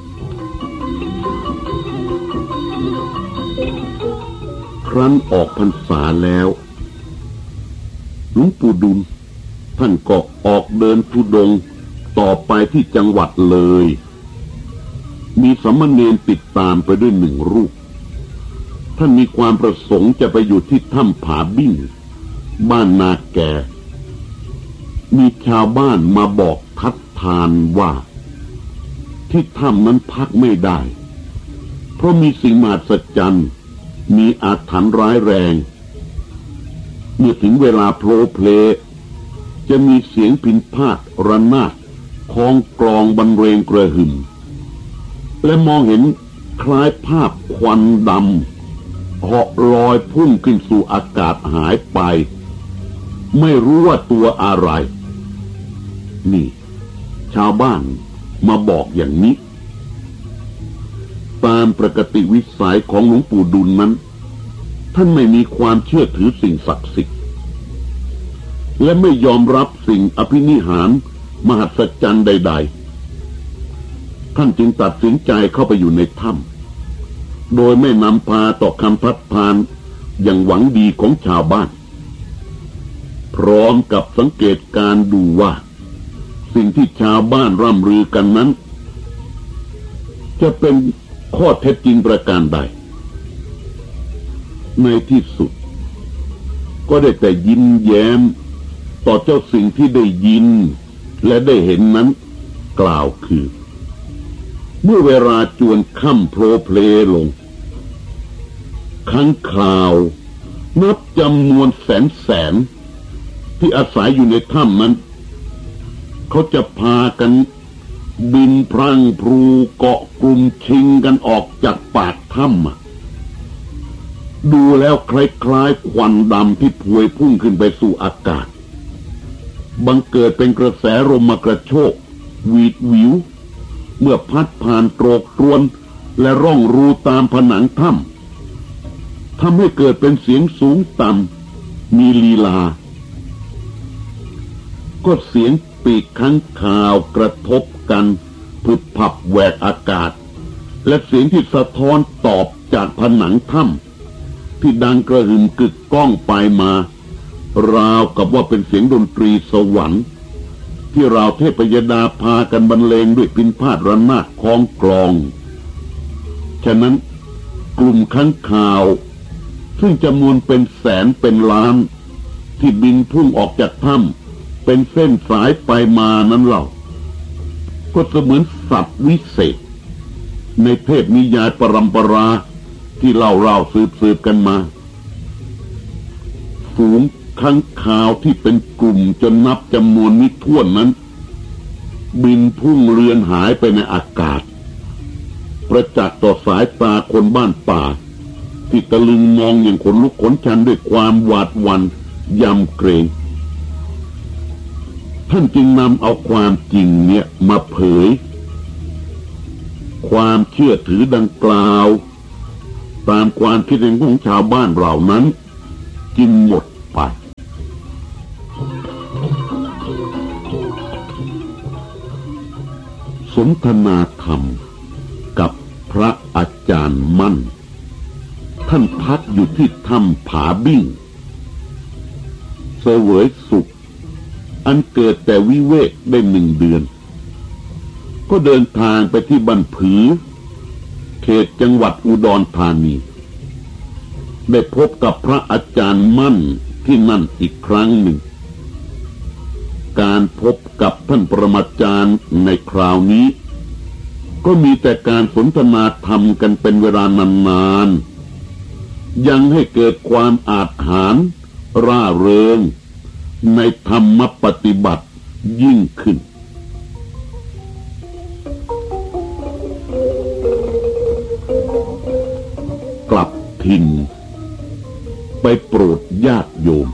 ครั้นออกพรรษาแล้วหลวงปู่ดูลย์ท่านก็ออกเดินธุดงค์ต่อไปที่จังหวัดเลยมีสามเณรติดตามไปด้วย1 รูปท่านมีความประสงค์จะไปอยู่ที่ถ้ำผาบิ้งบ้านนาแกมีชาวบ้านมาบอกทัดทานว่าที่ถ้ำนั้นพักไม่ได้เพราะมีสิ่งมหัศจรรย์มีอาถรรพ์ร้ายแรงเมื่อถึงเวลาโผล่เพลจะมีเสียงพิณพาทย์ระนาดคล้องกลองบรรเลงกระหึ่มและมองเห็นคล้ายภาพควันดำเหาะลอยพุ่งขึ้นสู่อากาศหายไปไม่รู้ว่าตัวอะไรนี่ชาวบ้านมาบอกอย่างนี้ตามปกติวิสัยของหลวงปู่ดูลย์นั้นท่านไม่มีความเชื่อถือสิ่งศักดิ์สิทธิ์และไม่ยอมรับสิ่งอภินิหารมหัศจรรย์ใดๆท่านจึงตัดสินใจเข้าไปอยู่ในถ้ำโดยไม่นำพาต่อคำทัดทานอย่างหวังดีของชาวบ้านพร้อมกับสังเกตการดูว่าสิ่งที่ชาวบ้านร่ำลือกันนั้นจะเป็นข้อเท็จจริงประการใดในที่สุดก็ได้แต่ยิ้มแย้มต่อเจ้าสิ่งที่ได้ยินและได้เห็นนั้นกล่าวคือเมื่อเวลาจวนค่ำโผล่เพลลงค้างคาวนับจำนวนแสนที่อาศัยอยู่ในถ้ำนั้นเขาจะพากันบินพรั่งพรูเกาะกลุ่มชิงกันออกจากปากถ้ำดูแล้วคล้ายๆควันดำที่พวยพุ่งขึ้นไปสู่อากาศบังเกิดเป็นกระแสลมกระโชกหวีดหวิวเมื่อพัดผ่านโตรกตรวนและร่องรูตามผนังถ้ำทำให้เกิดเป็นเสียงสูงต่ำมีลีลาก็เสียงปีกค้างคาวกระทบกันผึบผับแหวกอากาศและเสียงที่สะท้อนตอบจากผนังถ้ำที่ดังกระหึ่มกึกก้องไปมาราวกับว่าเป็นเสียงดนตรีสวรรค์ที่ราวเทพยดาพากันบรรเลงด้วยพิณพาทย์ระนาดคล้องกลองฉะนั้นกลุ่มค้างคาวซึ่งจำนวนเป็นแสนเป็นล้านที่บินพุ่งออกจากถ้ำเป็นเส้นสายไปมานั้นเล่าก็เสมือนสัตว์วิเศษในเทพนิยายปรัมปราที่เล่าสืบกันมาฝูงค้างคาวที่เป็นกลุ่มจนนับจำนวนมิถ้วนนั้นบินพุ่งเรือนหายไปในอากาศประจักษ์ต่อสายตาคนบ้านป่าที่ตะลึงมองอย่างขนลุกขนชันด้วยความหวาดหวั่นยำเกรงท่านจึงนำเอาความจริงเนี่ยมาเผยความเชื่อถือดังกล่าวตามความคิดเห็นของชาวบ้านเหล่านั้นจึงหมดไปสนทนาธรรมกับพระอาจารย์มั่นท่านพักอยู่ที่ถ้ำผาบิ้งเสวยสุขอันเกิดแต่วิเวกได้1 เดือนก็เดินทางไปที่บ้านผือเขตจังหวัดอุดรธานีได้พบกับพระอาจารย์มั่นที่นั่นอีกครั้งหนึ่งการพบกับท่านปรมาจารย์ในคราวนี้ก็มีแต่การสนทนาธรรมกันเป็นเวลานานๆยังให้เกิดความอาจหาญร่าเริงในธรรมปฏิบัติยิ่งขึ้นกลับถิ่นไปโปรดญาติโยม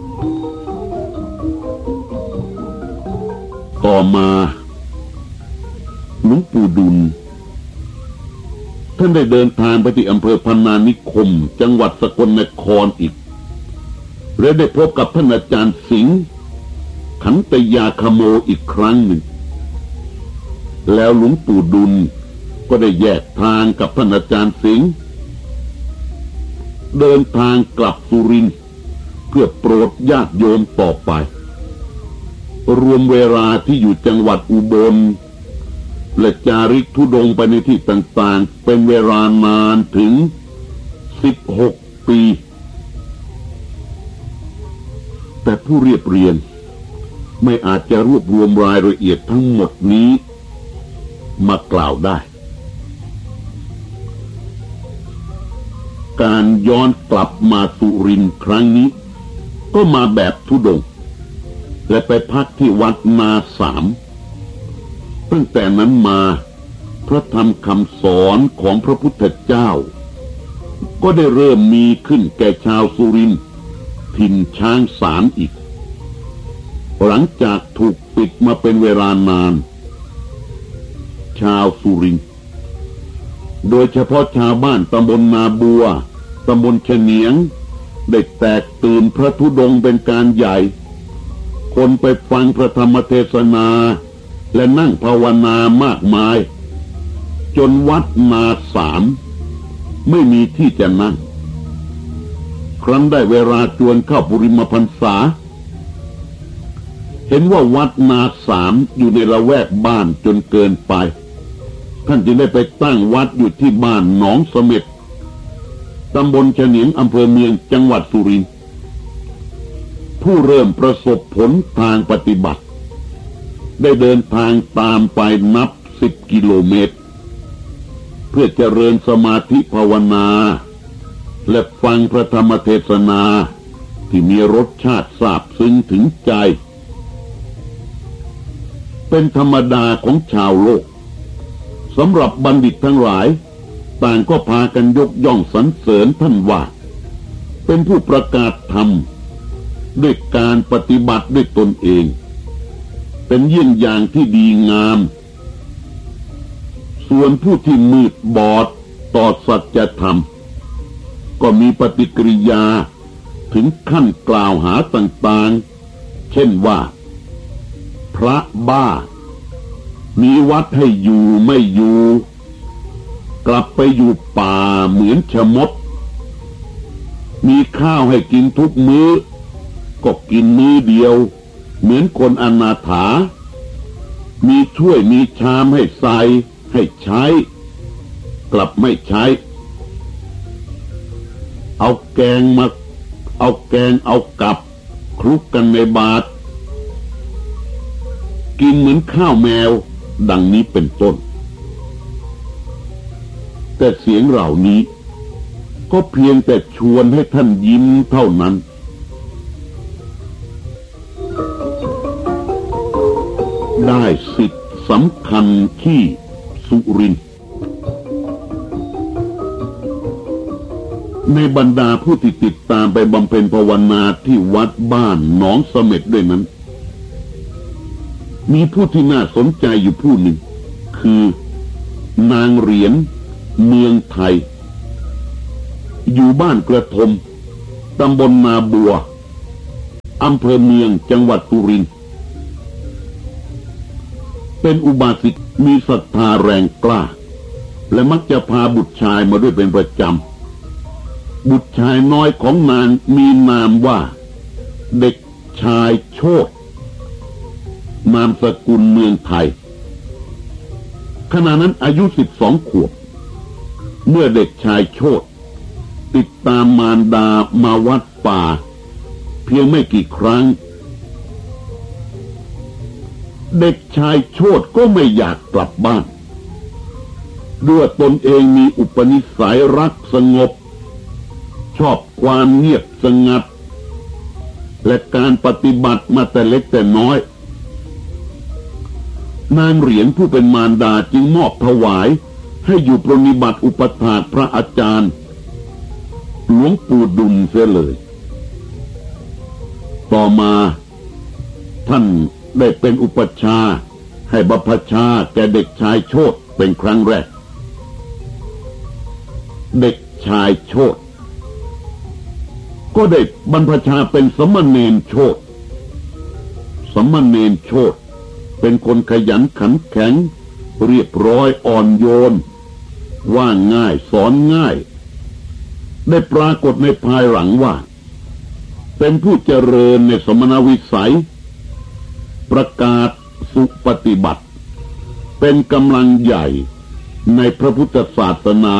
ต่อมาหลวงปู่ดุลท่านได้เดินทางไปที่อำเภอพนานิคมจังหวัดสกลนครอีกและได้พบกับท่านอาจารย์สิงห์ขันตยาคโมอีกครั้งหนึ่งแล้วหลวงปู่ดุลก็ได้แยกทางกับท่านอาจารย์สิงห์เดินทางกลับสุรินทร์เพื่อโปรดญาติโยมต่อไปรวมเวลาที่อยู่จังหวัดอุบลและจาริกธุดงค์ไปในที่ต่างๆเป็นเวลานานถึง16 ปีแต่ผู้เรียบเรียงไม่อาจจะรวบรวมรายละเอียดทั้งหมดนี้มากล่าวได้การย้อนกลับมาสุรินทร์ครั้งนี้ก็มาแบบธุดงค์และไปพักที่วัดนาสามตั้งแต่นั้นมาพระธรรมคำสอนของพระพุทธเจ้าก็ได้เริ่มมีขึ้นแก่ชาวสุรินทร์ถิ่นช้างสารอีกหลังจากถูกปิดมาเป็นเวลานานชาวสุรินทร์โดยเฉพาะชาวบ้านตำบลนาบัวตำบลเฉนียงได้แตกตื่นพระธุดงค์เป็นการใหญ่คนไปฟังพระธรรมเทศนาและนั่งภาวนามากมายจนวัดนาสามไม่มีที่จะนั่งครั้นได้เวลาจวนเข้าปุริมพรรษาเห็นว่าวัดนาสามอยู่ในละแวกบ้านจนเกินไปท่านจึงได้ไปตั้งวัดอยู่ที่บ้านหนองเสม็ดตำบลเฉนียงอำเภอเมืองจังหวัดสุรินทร์ผู้เริ่มประสบผลทางปฏิบัติได้เดินทางตามไปนับ10 กิโลเมตรเพื่อเจริญสมาธิภาวนาและฟังพระธรรมเทศนาที่มีรสชาติซาบซึ้งถึงใจเป็นธรรมดาของชาวโลกสำหรับบัณฑิตทั้งหลายต่างก็พากันยกย่องสรรเสริญท่านว่าเป็นผู้ประกาศธรรมด้วยการปฏิบัติด้วยตนเองเป็นเยี่ยงอย่างที่ดีงามส่วนผู้ที่มืดบอดต่อสัจธรรมก็มีปฏิกิริยาถึงขั้นกล่าวหาต่างๆเช่นว่าพระบ้ามีวัดให้อยู่ไม่อยู่กลับไปอยู่ป่าเหมือนชะมดมีข้าวให้กินทุกมื้อก็กินมื้อเดียวเหมือนคนอนาถามีถ้วยมีชามให้ใส่ให้ใช้กลับไม่ใช้เอาแกงเอากับคลุกกันในบาตรกินเหมือนข้าวแมวดังนี้เป็นต้นแต่เสียงเหล่านี้ก็เพียงแต่ชวนให้ท่านยิ้มเท่านั้นได้สิทธิ์สำคัญที่สุรินทร์ในบรรดาผู้ที่ติดตามไปบำเพ็ญภาวนาที่วัดบ้านหนองเสม็ดด้วยนั้นมีผู้ที่น่าสนใจอยู่ผู้หนึ่งคือนางเหรียญเมืองไทยอยู่บ้านกระทมตำบลนาบัวอำเภอเมืองจังหวัดสุรินทร์เป็นอุบาสิกมีศรัทธาแรงกล้าและมักจะพาบุตรชายมาด้วยเป็นประจำบุตรชายน้อยของนางมีนามว่าเด็กชายโชตินามสกุลเมืองไทยขณะนั้นอายุ12 ขวบเมื่อเด็กชายโชติติดตามมารดามาวัดป่าเพียงไม่กี่ครั้งเด็กชายโชติก็ไม่อยากกลับบ้านด้วยตนเองมีอุปนิสัยรักสงบชอบความเงียบสงัดและการปฏิบัติมาแต่เล็กแต่น้อยนางเหรียญผู้เป็นมารดาจึงมอบถวายให้อยู่ปรนนิบัติอุปถากพระอาจารย์หลวงปู่ดุลเสียเลยต่อมาท่านได้เป็นอุปชาให้บรรพชาแก่เด็กชายโชติเป็นครั้งแรกเด็กชายโชติก็ได้บรรพชาเป็นสมณเณรโชติสมณเณรโชติเป็นคนขยันขันแข็งเรียบร้อยอ่อนโยนว่าง่ายสอนง่ายได้ปรากฏในภายหลังว่าเป็นผู้เจริญในสมณวิสัยประกาศสุปฏิบัติเป็นกำลังใหญ่ในพระพุทธศาสนา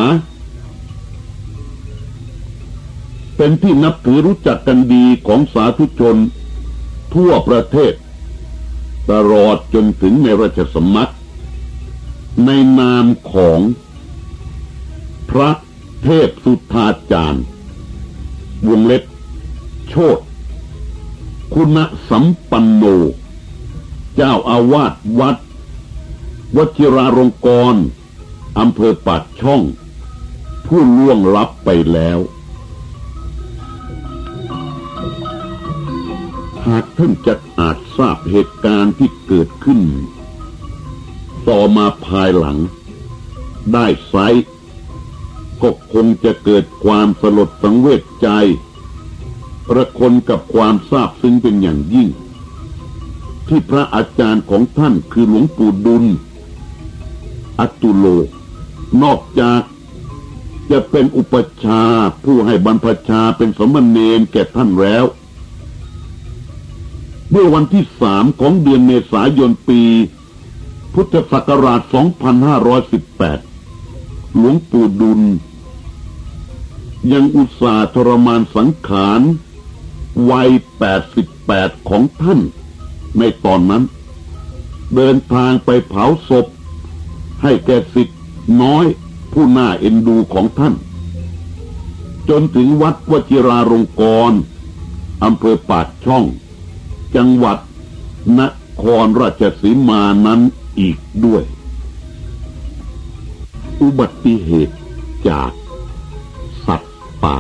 เป็นที่นับถือรู้จักกันดีของสาธุชนทั่วประเทศตลอดจนถึงในราชสำนักในนามของพระเทพสุทธาจารย์วงเล็บโชติคุณสัมปันโนเจ้าอาวาสวัดวชิราลงกรณ์อำเภอปากช่องผู้ล่วงลับไปแล้วหากท่านจะอาจทราบเหตุการณ์ที่เกิดขึ้นต่อมาภายหลังได้ไซร้ก็คงจะเกิดความสลดสังเวชใจระคนกับความซาบซึ้งเป็นอย่างยิ่งที่พระอาจารย์ของท่านคือหลวงปู่ดุลอตุโลนอกจากจะเป็นอุปชาผู้ให้บรรพชาเป็นสมณเณรแก่ท่านแล้วเมื่อวันที่3ของเดือนเมษายนปีพุทธศักราช 2518 หลวงปู่ดุลยังอุตส่าห์ทรมานสังขารวัย 88 ของท่านในตอนนั้นเดินทางไปเผาศพให้แก่ศิษย์น้อยผู้น่าเอ็นดูของท่านจนถึงวัดวชิราลงกรณ์อำเภอปากช่องจังหวัดนครราชสีมานั้นอีกด้วยอุบัติเหตุจากสัตว์ป่า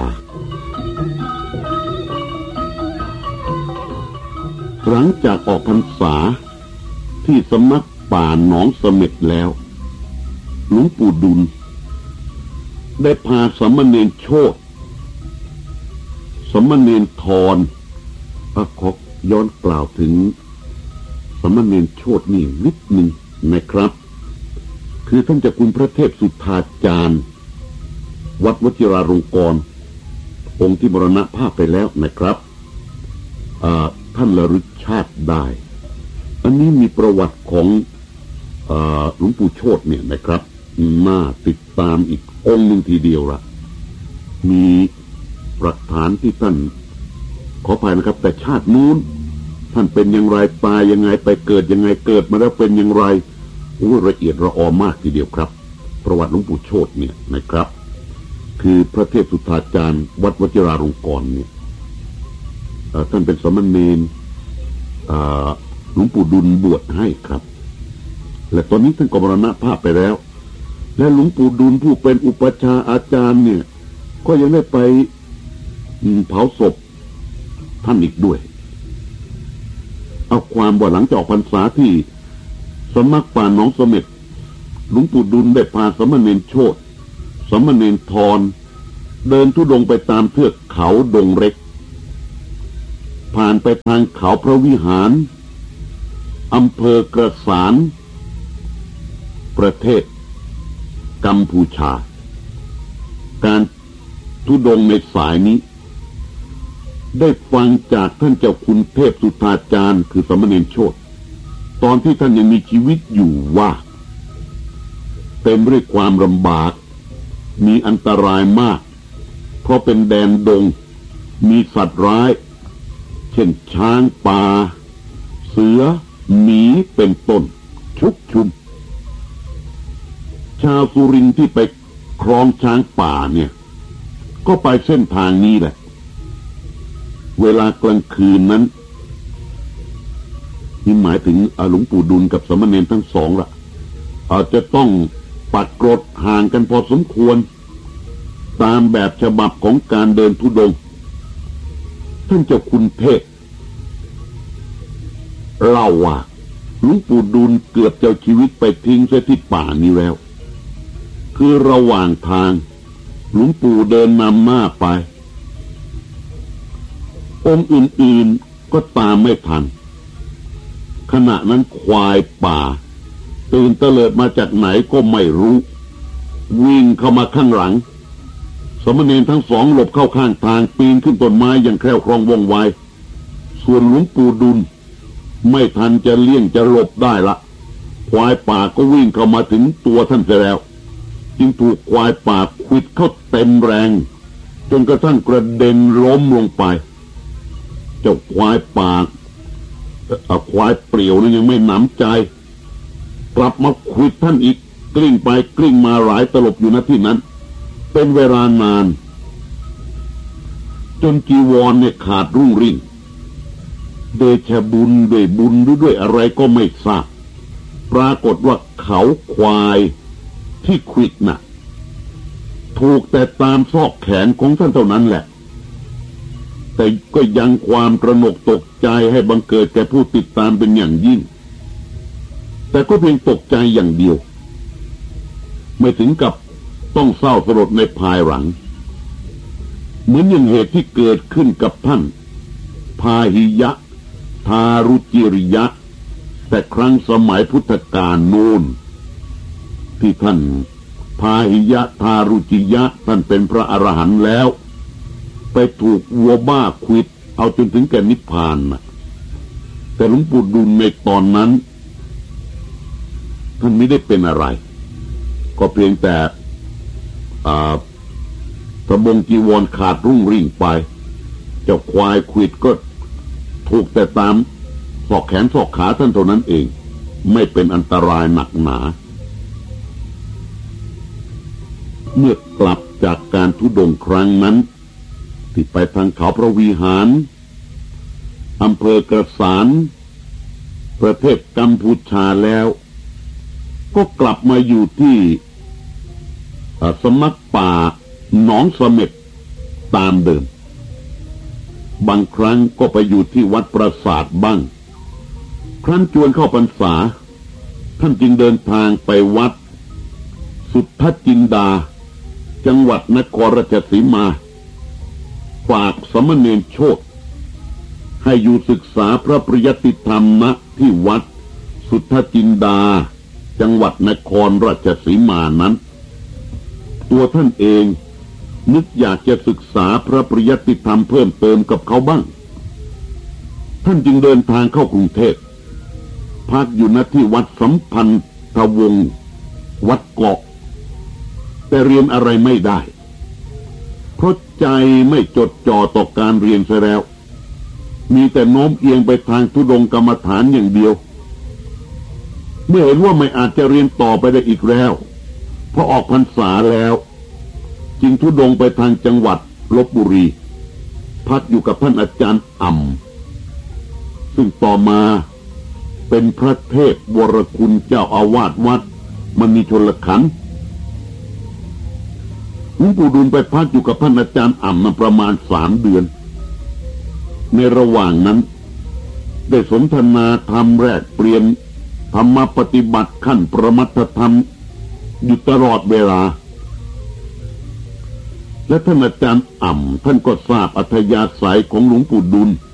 หลังจากออกพรรษาที่สำนักป่าหนองเสม็ดแล้วหลวงปู่ดุลได้พาสมณเณรโชติสมณเณรทรขอย้อนกล่าวถึงสมณเณรโชตินี่นิดหนึ่งนะครับคือท่านเจ้าคุณพระเทพสุทธาจารย์วัดวชิราลงกรณ์องค์ที่มรณภาพไปแล้วนะครับท่านระลึกชาติได้อันนี้มีประวัติของหลวงปู่โชติเนี่ยนะครับน่าติดตามอีกองค์หนึ่งทีเดียวละมีหลักฐานที่ท่านขออภัยนะครับแต่ชาตินู้นท่านเป็นอย่างไรตายยังไงไปเกิดยังไงเกิดมาแล้วเป็นอย่างไรละเอียดระออมากทีเดียวครับประวัติหลวงปู่โชติเนี่ยนะครับคือพระเทพสุทธาจารย์วัดวชิราลงกรณ์เนี่ยท่านเป็นสมณเณรหลวงปู่ดุลบวชให้ครับและตอนนี้ท่านก็มรณภาพไปแล้วและหลวงปู่ดุลผู้เป็นอุปชาอาจารย์เนี่ยก็ยังได้ไปเผาศพท่านอีกด้วยเอาความว่าหลังจากออกพรรษาที่สำนักป่าหนองเสม็ดหลวงปู่ดุลได้พาสมณเณรโชติสมณเณรทรเดินธุดงค์ไปตามเทือกเขาดงเล็กผ่านไปทางเขาพระวิหารอำเภอกระสานประเทศกัมพูชาการธุดงค์ในสายนี้ได้ฟังจากท่านเจ้าคุณเทพสุธาจารย์คือสมณเณรโชติตอนที่ท่านยังมีชีวิตอยู่ว่าเต็มด้วยความลำบากมีอันตรายมากเพราะเป็นแดนดงมีสัตว์ร้ายเช่นช้างป่าเสือหมีเป็นต้นชุกชุมชาวสุรินทร์ที่ไปครองช้างป่าเนี่ยก็ไปเส้นทางนี้แหละเวลากลางคืนนั้นนี่หมายถึงหลวงปู่ดุลกับสมณเณรทั้งสองละอาจจะต้องปักกรดห่างกันพอสมควรตามแบบฉบับของการเดินธุดงค์ท่านเจ้าคุณเทพเล่าว่าหลวงปู่ดุลเกือบจะเอาชีวิตไปทิ้งเสียที่ป่านี้แล้วคือระหว่างทางหลวงปู่เดินนำหน้าไปองค์อื่นๆก็ตามไม่ทันขณะนั้นควายป่าตื่นเตลิดมาจากไหนก็ไม่รู้วิ่งเข้ามาข้างหลังสมณเณรทั้งสองหลบเข้าข้างทางปีนขึ้นต้นไม้อย่างแคล่วคล่องว่องไวส่วนหลวงปู่ดุลไม่ทันจะเลี่ยงจะหลบได้ละควายป่าก็วิ่งเข้ามาถึงตัวท่านเสียแล้วจึงถูกควายป่าขวิดเข้าเต็มแรงจนกระทั่งกระเด็นล้มลงไปเจ้าควายป่าควายเปลี่ยวนั้นยังไม่หนำใจกลับมาขวิดท่านอีกกลิ้งไปกลิ้งมาหลายตลบอยู่ณที่นั้นเป็นเวลานานจนจีวรเนี่ยขาดรุ่งริ่งเดชบุญด้วยบุญหรือด้วยอะไรก็ไม่ทราบปรากฏว่าเขาควายที่ขวิดน่ะถูกแต่ตามซอกแขนของท่านเท่านั้นแหละแต่ก็ยังความตระหนกตกใจให้บังเกิดแก่ผู้ติดตามเป็นอย่างยิ่งแต่ก็เพียงตกใจอย่างเดียวไม่ถึงกับต้องเศร้าสลดในภายหลังเหมือนอย่างเหตุที่เกิดขึ้นกับท่านพาหิยะทารุจิริยะแต่ครั้งสมัยพุทธกาลโน้นที่ท่านพาหิยะทารุจิยะท่านเป็นพระอรหันต์แล้วไปถูกวัวบ้าขวิดเอาจนถึงแก่นิพพานนะแต่หลวงปู่ดุลในตอนนั้นท่านไม่ได้เป็นอะไรก็เพียงแต่สบงจีวรขาดรุ่งริ่งไปเจ้าควายขวิดก็ถูกแต่ตามศอกแขนศอกขาท่านเท่านั้นเองไม่เป็นอันตรายหนักหนาเมื่อกลับจากการธุดงค์ครั้งนั้นที่ไปทางเขาพระวิหารอำเภอกระสานประเทศกัมพูชาแล้วก็กลับมาอยู่ที่สำนักป่าหนองเสม็ดตามเดิมบางครั้งก็ไปอยู่ที่วัดปราสาทบ้างครั้นจวนเข้าพรรษาท่านจึงเดินทางไปวัดสุทธจินดาจังหวัดนครราชสีมาฝากสมณเณรโชติให้อยู่ศึกษาพระปริยัติธรรมณที่วัดสุทธจินดาจังหวัดนครราชสีมานั้นตัวท่านเองนึกอยากจะศึกษาพระปริยัติธรรมเพิ่มเติมกับเขาบ้างท่านจึงเดินทางเข้ากรุงเทพพักอยู่ณที่วัดสัมพันธวงศ์วัดเกาะแต่เรียนอะไรไม่ได้เพราะใจไม่จดจ่อต่อการเรียนซะแล้วมีแต่โน้มเอียงไปทางธุดงค์กรรมฐานอย่างเดียวเมื่อเห็นว่าไม่อาจจะเรียนต่อไปได้อีกแล้วพอออกพรรษาแล้วจึงธุดงค์ไปทางจังหวัดลพบุรีพักอยู่กับท่านอาจารย์อ่ำซึ่งต่อมาเป็นพระเทพวรคุณเจ้าอาวาสวัดมณีชลขันธ์ลวงปู่ดูลไปพักอยู่กับท่านอาจารย์อ่ำมาประมาณ3 เดือนในระหว่างนั้นได้สนทนาธรรมแลกเปลี่ยนธรรมปฏิบัติขั้นประมัตถธรรมอยู่ตลอดเวลาและท่านอาจารย์อ่ำท่านก็ทราบอัธยาศัยของหลวงปู่ดูล